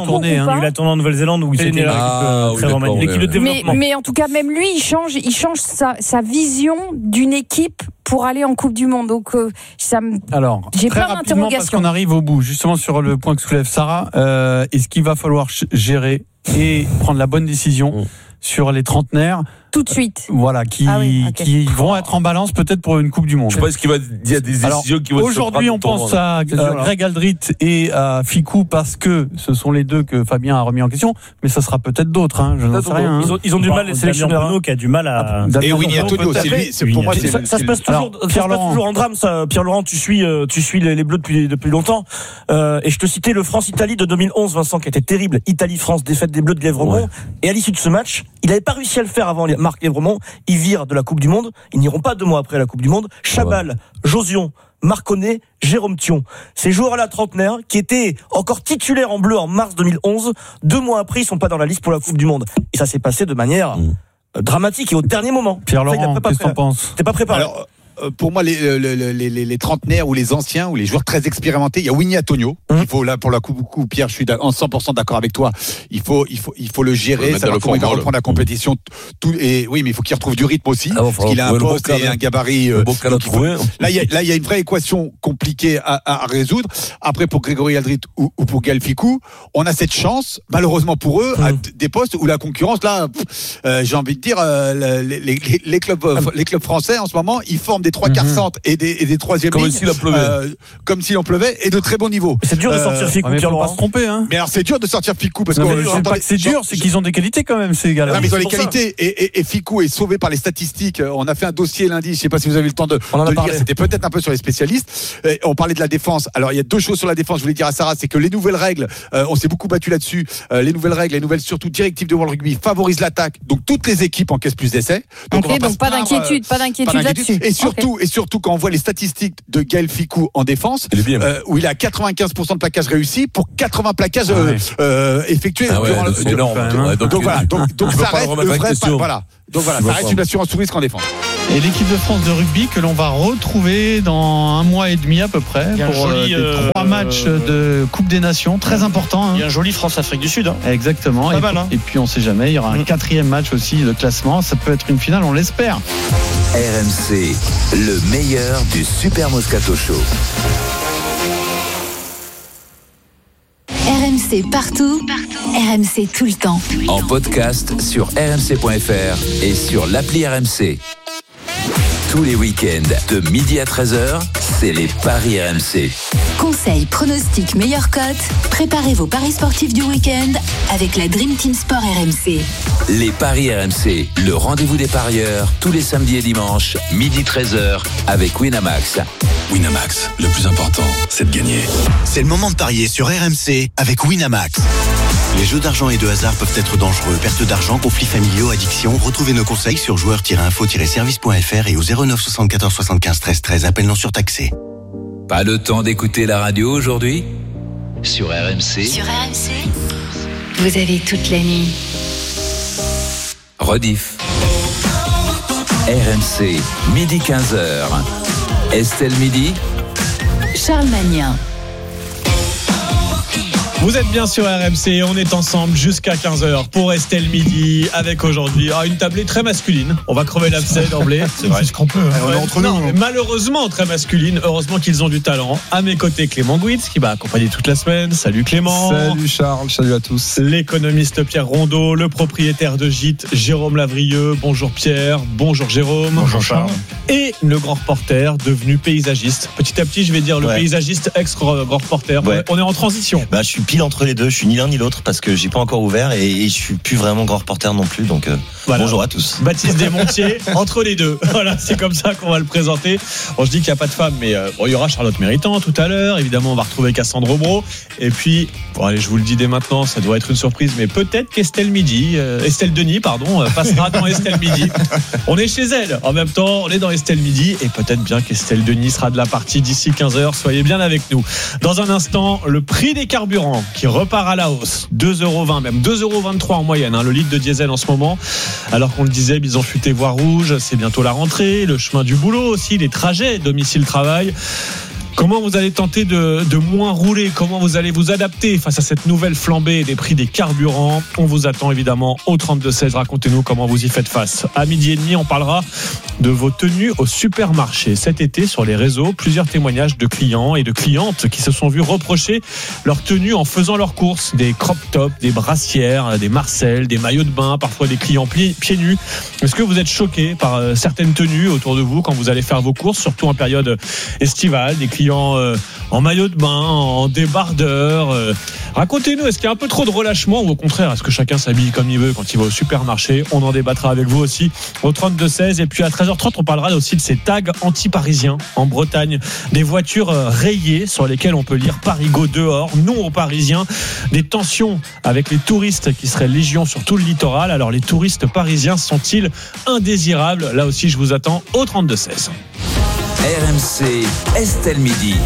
en Nouvelle-Zélande où il s'était là. L'équipe de développement. Mais, mais en tout cas, même lui, il change, il change sa, sa vision d'une équipe pour aller en Coupe du Monde. Donc, euh, ça me. Alors, j'ai plein d'interrogations. Parce qu'on arrive au bout, justement sur le point que soulève Sarah, euh, est-ce qu'il va falloir gérer et prendre la bonne décision mmh. sur les trentenaires tout de suite. Voilà, qui, ah oui, okay. qui vont être en balance peut-être pour une Coupe du Monde. Je pense qu'il va, il y a des décisions Alors, qui vont aujourd'hui, on pense à euh, Greg Aldrit et à Ficou parce que ce sont les deux que Fabien a remis en question, mais ça sera peut-être d'autres, hein, je n'en sais rien. Ils ont, ils ont du mal, les sélectionneurs Renault qui a du mal à. Et Winnie Antonio, c'est lui, c'est pour moi, c'est ça, ça se passe toujours, ça se passe toujours en drame, ça. Pierre-Laurent, tu suis, tu suis les, les Bleus depuis, depuis longtemps, euh, et je te citais le France-Italie de deux mille onze, Vincent, qui était terrible. Italie-France, défaite des Bleus de Lièvremont. Ouais. Et à l'issue de ce match, il n'avait pas réussi à le faire avant Marc Lièvremont. Ils virent de la Coupe du Monde. Ils n'iront pas deux mois après la Coupe du Monde. Chabal, ouais. Josion, Marconnet, Jérôme Thion. Ces joueurs-là trentenaires qui étaient encore titulaires en bleu en mars deux mille onze, deux mois après, ils sont pas dans la liste pour la Coupe du Monde. Et ça s'est passé de manière mmh. dramatique et au dernier moment. Pierre-Laurent, qu'est-ce que t'en penses ? T'es pas préparé. Alors, pour moi, les, les, les, les, les trentenaires ou les anciens ou les joueurs très expérimentés, il y a Winnie Antonio. Mmh. Il faut là pour la coup, coup, Pierre, je suis en cent pour cent d'accord avec toi. Il faut, il faut, il faut le gérer, savoir comment il va reprendre la compétition. Tout et oui, mais il faut qu'il retrouve du rythme aussi, ah, parce qu'il a un poste et un gabarit. Euh, faut, là, il y a, là, il y a une vraie équation compliquée à, à résoudre. Après, pour Grégory Aldrit ou, ou pour Gaël Fickou, on a cette chance, malheureusement pour eux, mmh. à des postes où la concurrence, là, euh, j'ai envie de dire, euh, les, les, les clubs, euh, les clubs français en ce moment, ils forment des trois quarts centres et des, et des troisième comme lignes, s'il en pleuvait, euh, comme s'il en pleuvait et de très bon niveau. C'est dur de sortir Fickou, euh, Pierre-Laurent. Pas se tromper, hein. Mais alors c'est dur de sortir Fickou parce non, que c'est pas que c'est dur, c'est qu'ils ont des qualités quand même ces gars-là. Non, mais ils ont des qualités et, et, et Fickou est sauvé par les statistiques. On a fait un dossier lundi, je sais pas si vous avez eu le temps de, de le lire, c'était peut-être un peu sur les spécialistes. Et on parlait de la défense. Alors il y a deux choses sur la défense. Je voulais dire à Sarah, c'est que les nouvelles règles, euh, on s'est beaucoup battu là-dessus. Euh, les nouvelles règles, les nouvelles surtout directives de World Rugby favorisent l'attaque. Donc toutes les équipes encaissent plus d'essais. Donc, okay, donc pas, pas d'inquiétude, euh, pas d'inquiétude là-dessus. Et surtout, okay. et surtout quand on voit les statistiques de Gaël Fickou en défense, euh, où il a quatre-vingt-quinze pour cent de plaquages réussis pour quatre-vingts plaquages ah ouais. euh, euh, effectués ah ouais, durant le. C'est énorme. Donc, donc, donc voilà, donc, donc ça reste le vrai. Pas, voilà. Donc voilà, ça reste une assurance sous risque en défense. Et l'équipe de France de rugby que l'on va retrouver dans un mois et demi à peu près pour joli, euh, trois euh, matchs de Coupe des Nations, très important. Hein. Il y a un joli France-Afrique du Sud. Hein. Exactement. Et, mal, hein. et puis on sait jamais, il y aura un mmh. quatrième match aussi de classement. Ça peut être une finale, on l'espère. R M C, le meilleur du Super Moscato Show. R M C partout, partout. R M C tout le temps. En podcast sur r m c point f r et sur l'appli R M C. Tous les week-ends, de midi à treize heures, c'est les paris R M C. Conseils, pronostics, meilleures cotes. Préparez vos paris sportifs du week-end avec la Dream Team Sport R M C. Les paris R M C, le rendez-vous des parieurs, tous les samedis et dimanches, midi treize heures, avec Winamax. Winamax, le plus important, c'est de gagner. C'est le moment de parier sur R M C avec Winamax. Les jeux d'argent et de hasard peuvent être dangereux. Perte d'argent, conflits familiaux, addiction. Retrouvez nos conseils sur joueurs tiret info tiret service point f r et au zéro neuf soixante-quatorze soixante-quinze treize treize. Appel non surtaxé. Pas le temps d'écouter la radio aujourd'hui ? Sur R M C. Sur R M C, vous avez toute la nuit. Rediff. R M C, midi quinze heures. Estelle Midi. Charles Magnin. Vous êtes bien sur R M C, on est ensemble jusqu'à quinze heures pour Estelle Midi, avec aujourd'hui ah, une tablée très masculine. On va crever l'abcès d'emblée. C'est vrai. C'est ce qu'on peut. Hein. Ouais. On est entre non, nous. Mais malheureusement très masculine. Heureusement qu'ils ont du talent. À mes côtés, Clément Gouitz qui m'a accompagné toute la semaine. Salut Clément. Salut Charles, salut à tous. L'économiste Pierre Rondeau, le propriétaire de gîte Jérôme Lavrieux. Bonjour Pierre, bonjour Jérôme. Bonjour Charles. Et le grand reporter devenu paysagiste. Petit à petit, je vais dire le ouais. paysagiste ex-grand reporter. Ouais. On est en transition. Bah, je suis pile entre les deux. Je suis ni l'un ni l'autre parce que j'ai pas encore ouvert et, et je suis plus vraiment grand reporter non plus. Donc euh, voilà. Bonjour à tous. Baptiste Desmontiers entre les deux. Voilà, c'est comme ça qu'on va le présenter. Bon, je dis qu'il n'y a pas de femme, mais euh, bon, il y aura Charlotte Méritant tout à l'heure. Évidemment, on va retrouver Cassandre Bro. Et puis, bon, allez, je vous le dis dès maintenant, ça doit être une surprise, mais peut-être qu'Estelle Midi, euh, Estelle Denis, pardon, euh, passera dans Estelle Midi. On est chez elle. En même temps, on est dans Estelle Midi et peut-être bien qu'Estelle Denis sera de la partie d'ici quinze heures. Soyez bien avec nous. Dans un instant, le prix des carburants qui repart à la hausse. deux euros vingt, même deux euros vingt-trois en moyenne, hein, le litre de diesel en ce moment. Alors qu'on le disait, bison futé voie rouge, c'est bientôt la rentrée, le chemin du boulot aussi, les trajets domicile-travail. Comment vous allez tenter de, de moins rouler ? Comment vous allez vous adapter face à cette nouvelle flambée des prix des carburants ? On vous attend évidemment au trente-deux seize. Racontez-nous comment vous y faites face. À midi et demi, on parlera de vos tenues au supermarché. Cet été, sur les réseaux, plusieurs témoignages de clients et de clientes qui se sont vus reprocher leur tenue en faisant leurs courses. Des crop tops, des brassières, des marcelles, des maillots de bain, parfois des clients pieds, pieds nus. Est-ce que vous êtes choqués par euh, certaines tenues autour de vous quand vous allez faire vos courses, surtout en période estivale, des clients En, euh, en maillot de bain, en débardeur. Euh. Racontez-nous, est-ce qu'il y a un peu trop de relâchement ou au contraire, est-ce que chacun s'habille comme il veut quand il va au supermarché ? On en débattra avec vous aussi au trente-deux seize. Et puis à treize heures trente, on parlera aussi de ces tags anti-parisiens en Bretagne. Des voitures rayées sur lesquelles on peut lire Parigo dehors, non aux Parisiens. Des tensions avec les touristes qui seraient légion sur tout le littoral. Alors les touristes parisiens sont-ils indésirables ? Là aussi, je vous attends au trente-deux seize. R M C Estelle Midi.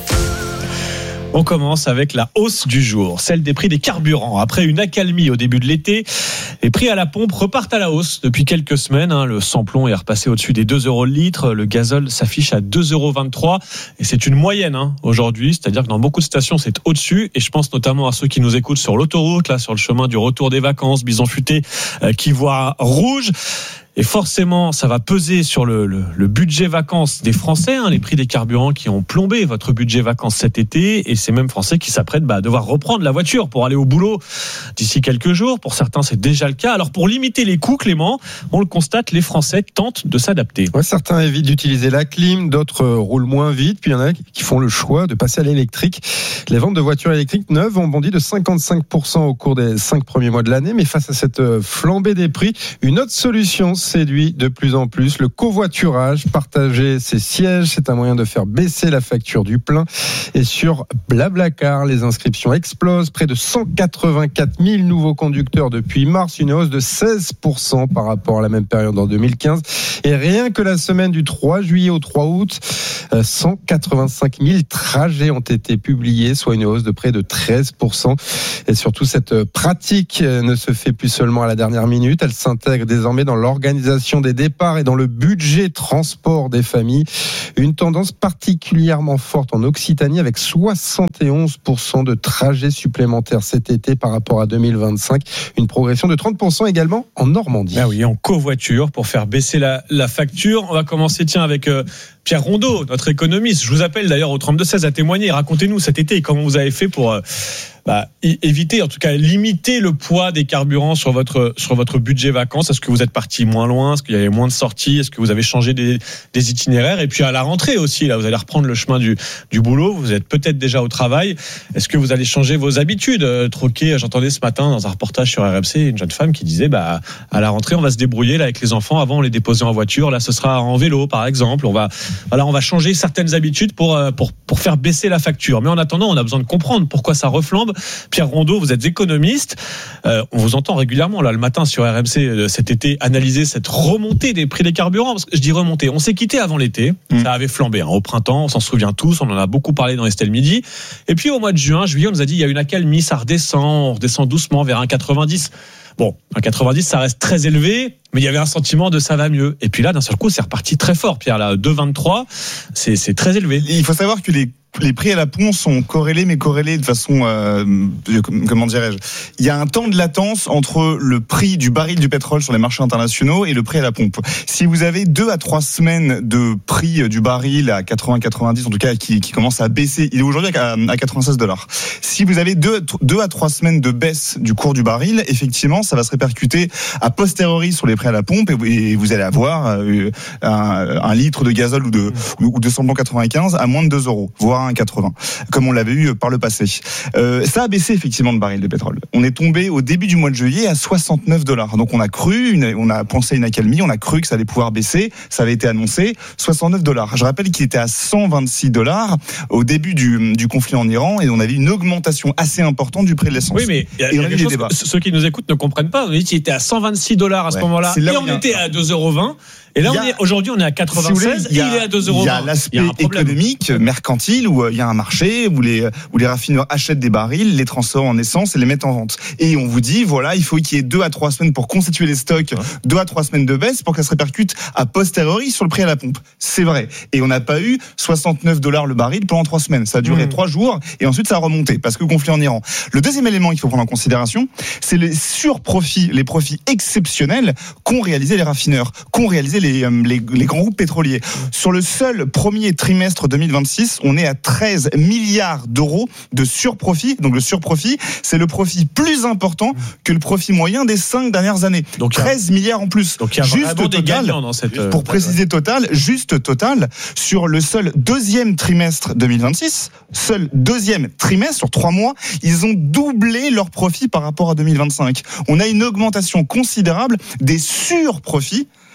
On commence avec la hausse du jour, celle des prix des carburants. Après une accalmie au début de l'été, les prix à la pompe repartent à la hausse depuis quelques semaines. Hein. Le samplon est repassé au-dessus des deux euros le litre. Le gazole s'affiche à deux euros vingt-trois. Et c'est une moyenne hein, aujourd'hui, c'est-à-dire que dans beaucoup de stations, c'est au-dessus. Et je pense notamment à ceux qui nous écoutent sur l'autoroute, là, sur le chemin du retour des vacances, Bison Futé, euh, qui voit rouge. Et forcément, ça va peser sur le, le, le budget vacances des Français, hein, les prix des carburants qui ont plombé votre budget vacances cet été. Et ces mêmes Français qui s'apprêtent bah, à devoir reprendre la voiture pour aller au boulot d'ici quelques jours. Pour certains, c'est déjà le cas. Alors, pour limiter les coûts, Clément, on le constate, les Français tentent de s'adapter. Ouais, certains évitent d'utiliser la clim, d'autres roulent moins vite. Puis il y en a qui font le choix de passer à l'électrique. Les ventes de voitures électriques neuves ont bondi de cinquante-cinq pour cent au cours des cinq premiers mois de l'année. Mais face à cette flambée des prix, une autre solution séduit de plus en plus, le covoiturage. Partager ses sièges, c'est un moyen de faire baisser la facture du plein. Et sur Blablacar, les inscriptions explosent. Près de cent quatre-vingt-quatre mille nouveaux conducteurs depuis mars, une hausse de seize pour cent par rapport à la même période en deux mille quinze. Et rien que la semaine du trois juillet au trois août, cent quatre-vingt-cinq mille trajets ont été publiés, soit une hausse de près de treize pour cent. Et surtout, cette pratique ne se fait plus seulement à la dernière minute, elle s'intègre désormais dans l'organisation des départs et dans le budget transport des familles. Une tendance particulièrement forte en Occitanie avec soixante et onze pour cent de trajets supplémentaires cet été par rapport à deux mille vingt-cinq. Une progression de trente pour cent également en Normandie. Ah oui, en covoiture pour faire baisser la, la facture. On va commencer tiens avec euh, Pierre Rondeau, notre économiste. Je vous appelle d'ailleurs au trente-deux seize à témoigner. Racontez-nous cet été comment vous avez fait pour... Euh, Bah, éviter, en tout cas limiter le poids des carburants sur votre sur votre budget vacances. Est-ce que vous êtes parti moins loin? Est-ce qu'il y avait moins de sorties? Est-ce que vous avez changé des, des itinéraires? Et puis à la rentrée aussi, là, vous allez reprendre le chemin du du boulot. Vous êtes peut-être déjà au travail. Est-ce que vous allez changer vos habitudes? euh, Troquer. J'entendais ce matin dans un reportage sur R M C une jeune femme qui disait bah à la rentrée on va se débrouiller là avec les enfants. Avant on les déposait en voiture. Là ce sera en vélo par exemple. On va voilà on va changer certaines habitudes pour pour pour faire baisser la facture. Mais en attendant on a besoin de comprendre pourquoi ça reflambe. Pierre Rondeau, vous êtes économiste. Euh, on vous entend régulièrement là le matin sur R M C euh, cet été analyser cette remontée des prix des carburants. Parce que je dis remontée. On s'est quitté avant l'été. Mmh. Ça avait flambé hein, au printemps. On s'en souvient tous. On en a beaucoup parlé dans Estelle Midi. Et puis au mois de juin, juillet, on nous a dit il y a une accalmie, ça redescend, on redescend doucement vers un virgule quatre-vingt-dix. Bon, un quatre-vingt-dix, ça reste très élevé, mais il y avait un sentiment de ça va mieux. Et puis là, d'un seul coup, c'est reparti très fort, Pierre. Là, deux virgule vingt-trois, c'est, c'est très élevé. Il faut savoir que les les prix à la pompe sont corrélés, mais corrélés de façon, euh, comment dirais-je, il y a un temps de latence entre le prix du baril du pétrole sur les marchés internationaux et le prix à la pompe. Si vous avez deux à trois semaines de prix du baril à quatre-vingts quatre-vingt-dix, en tout cas, qui, qui commence à baisser, il est aujourd'hui à, à quatre-vingt-seize dollars. Si vous avez deux, deux à trois semaines de baisse du cours du baril, effectivement, ça va se répercuter a posteriori sur les prix à la pompe et, et vous allez avoir euh, un, un litre de gazole ou de, ou de samplon quatre-vingt-quinze à moins de deux euros, voire un quatre-vingts, comme on l'avait eu par le passé. Euh, ça a baissé effectivement le baril de pétrole. On est tombé au début du mois de juillet à soixante-neuf dollars. Donc on a cru, une, on a pensé à une accalmie, on a cru que ça allait pouvoir baisser. Ça avait été annoncé, soixante-neuf dollars. Je rappelle qu'il était à cent vingt-six dollars au début du, du conflit en Iran et on avait une augmentation assez importante du prix de l'essence. Oui, mais il y a, y a des choses que ceux qui nous écoutent ne comprennent pas. On a dit qu'il était à cent vingt-six dollars à ce ouais, moment-là et on était à deux euros vingt. Et là, on est, aujourd'hui, on est à quatre-vingt-seize si et il est à deux euros vingt. Il y a l'aspect économique, mercantile, où il y a un marché, où les, où les raffineurs achètent des barils, les transforment en essence et les mettent en vente. Et on vous dit, voilà, il faut qu'il y ait deux à trois semaines pour constituer les stocks, deux à trois semaines de baisse pour que ça se répercute a posteriori sur le prix à la pompe. C'est vrai. Et on n'a pas eu soixante-neuf dollars le baril pendant trois semaines. Ça a duré mmh. trois jours et ensuite ça a remonté parce que conflit en Iran. Le deuxième élément qu'il faut prendre en considération, c'est les surprofits, les profits exceptionnels qu'ont réalisé les raffineurs, qu'ont réalisé les Les, les, les grands groupes pétroliers. Sur le seul premier trimestre deux mille vingt-six, on est à treize milliards d'euros de surprofit. Donc le surprofit, c'est le profit plus important que le profit moyen des cinq dernières années. Donc treize milliards en plus. Donc il y a juste vraiment des total, gagnants dans cette... Pour préciser total, juste total, sur le seul deuxième trimestre deux mille vingt-six, seul deuxième trimestre, sur trois mois, ils ont doublé leur profit par rapport à deux mille vingt-cinq. On a une augmentation considérable des surprofits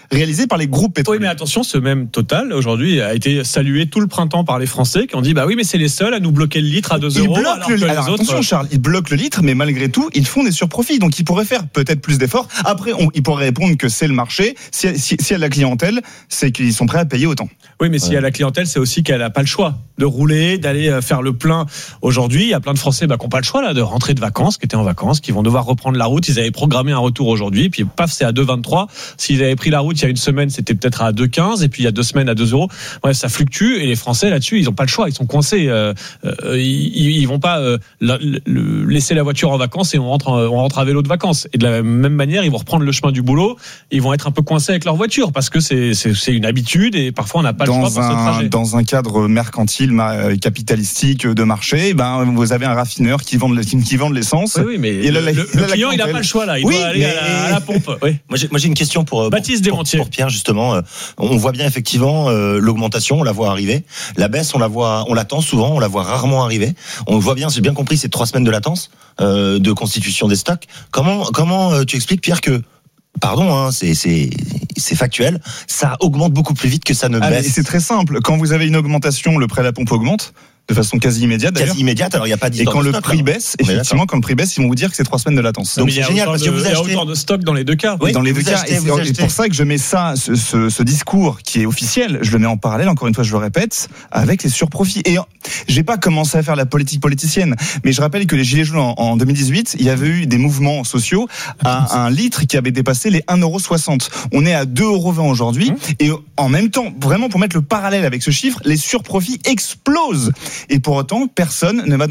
réalisés par les groupes pétroliers. Oui, mais attention, ce même Total aujourd'hui a été salué tout le printemps par les Français qui ont dit bah oui, mais c'est les seuls à nous bloquer le litre à deux euros. Alors le, que alors les autres... Attention, Charles, ils bloquent le litre, mais malgré tout, ils font des surprofits. Donc ils pourraient faire peut-être plus d'efforts. Après, on, ils pourraient répondre que c'est le marché. Si, si, si y a de la clientèle, c'est qu'ils sont prêts à payer autant. Oui, mais s'il y a la clientèle, c'est aussi qu'elle n'a pas le choix de rouler, d'aller faire le plein. Aujourd'hui, il y a plein de Français bah, qui n'ont pas le choix là, de rentrer de vacances, qui étaient en vacances, qui vont devoir reprendre la route. Ils avaient programmé un retour aujourd'hui, puis paf, c'est à deux vingt-trois. S'ils avaient pris la route il y a une semaine, c'était peut-être à deux quinze, et puis il y a deux semaines à deux euros. Bref, ça fluctue, et les Français là-dessus, ils n'ont pas le choix, ils sont coincés. Euh, euh, ils, ils vont pas euh, la, le, laisser la voiture en vacances et on rentre, on rentre à vélo de vacances. Et de la même manière, ils vont reprendre le chemin du boulot, ils vont être un peu coincés avec leur voiture parce que c'est, c'est, c'est une habitude et parfois on n'a pas dans le choix pour un, ce trajet. Dans un cadre mercantile, capitalistique de marché, ben vous avez un raffineur qui vend de, qui vend de l'essence. Oui, oui, mais et le, le, le, le client il n'a pas le choix là, il oui, doit aller à la, à la pompe. Oui. Moi, j'ai, moi j'ai une question pour Baptiste pour, pour, pour Pierre justement. On voit bien effectivement euh, l'augmentation, on la voit arriver. La baisse, on la voit, on l'attend souvent, on la voit rarement arriver. On voit bien, j'ai bien compris, c'est trois semaines de latence euh, de constitution des stocks. Comment comment euh, tu expliques, Pierre, que pardon, hein, c'est c'est c'est factuel, ça augmente beaucoup plus vite que ça ne ah, baisse. C'est très simple. Quand vous avez une augmentation, le prêt à la pompe augmente. De façon quasi immédiate d'ailleurs. Quasi immédiate, alors il n'y a pas d'histoire Et quand de le stock, prix là. baisse, effectivement, quand le prix baisse, ils vont vous dire que c'est trois semaines de latence. Donc c'est génial parce que vous achetez. Il y a autant de stock dans les deux cas. Oui, dans les deux cas. Achetez, et c'est achetez. pour ça que je mets ça, ce, ce, ce discours qui est officiel, je le mets en parallèle, encore une fois, je le répète, avec les surprofits. Et j'ai pas commencé à faire la politique politicienne, mais je rappelle que les Gilets jaunes en, en deux mille dix-huit, il y avait eu des mouvements sociaux à un litre qui avait dépassé les un euro soixante. On est à deux euros vingt aujourd'hui. Mmh. Et en même temps, vraiment pour mettre le parallèle avec ce chiffre, les surprofits explosent. Et pour autant, personne ne va dans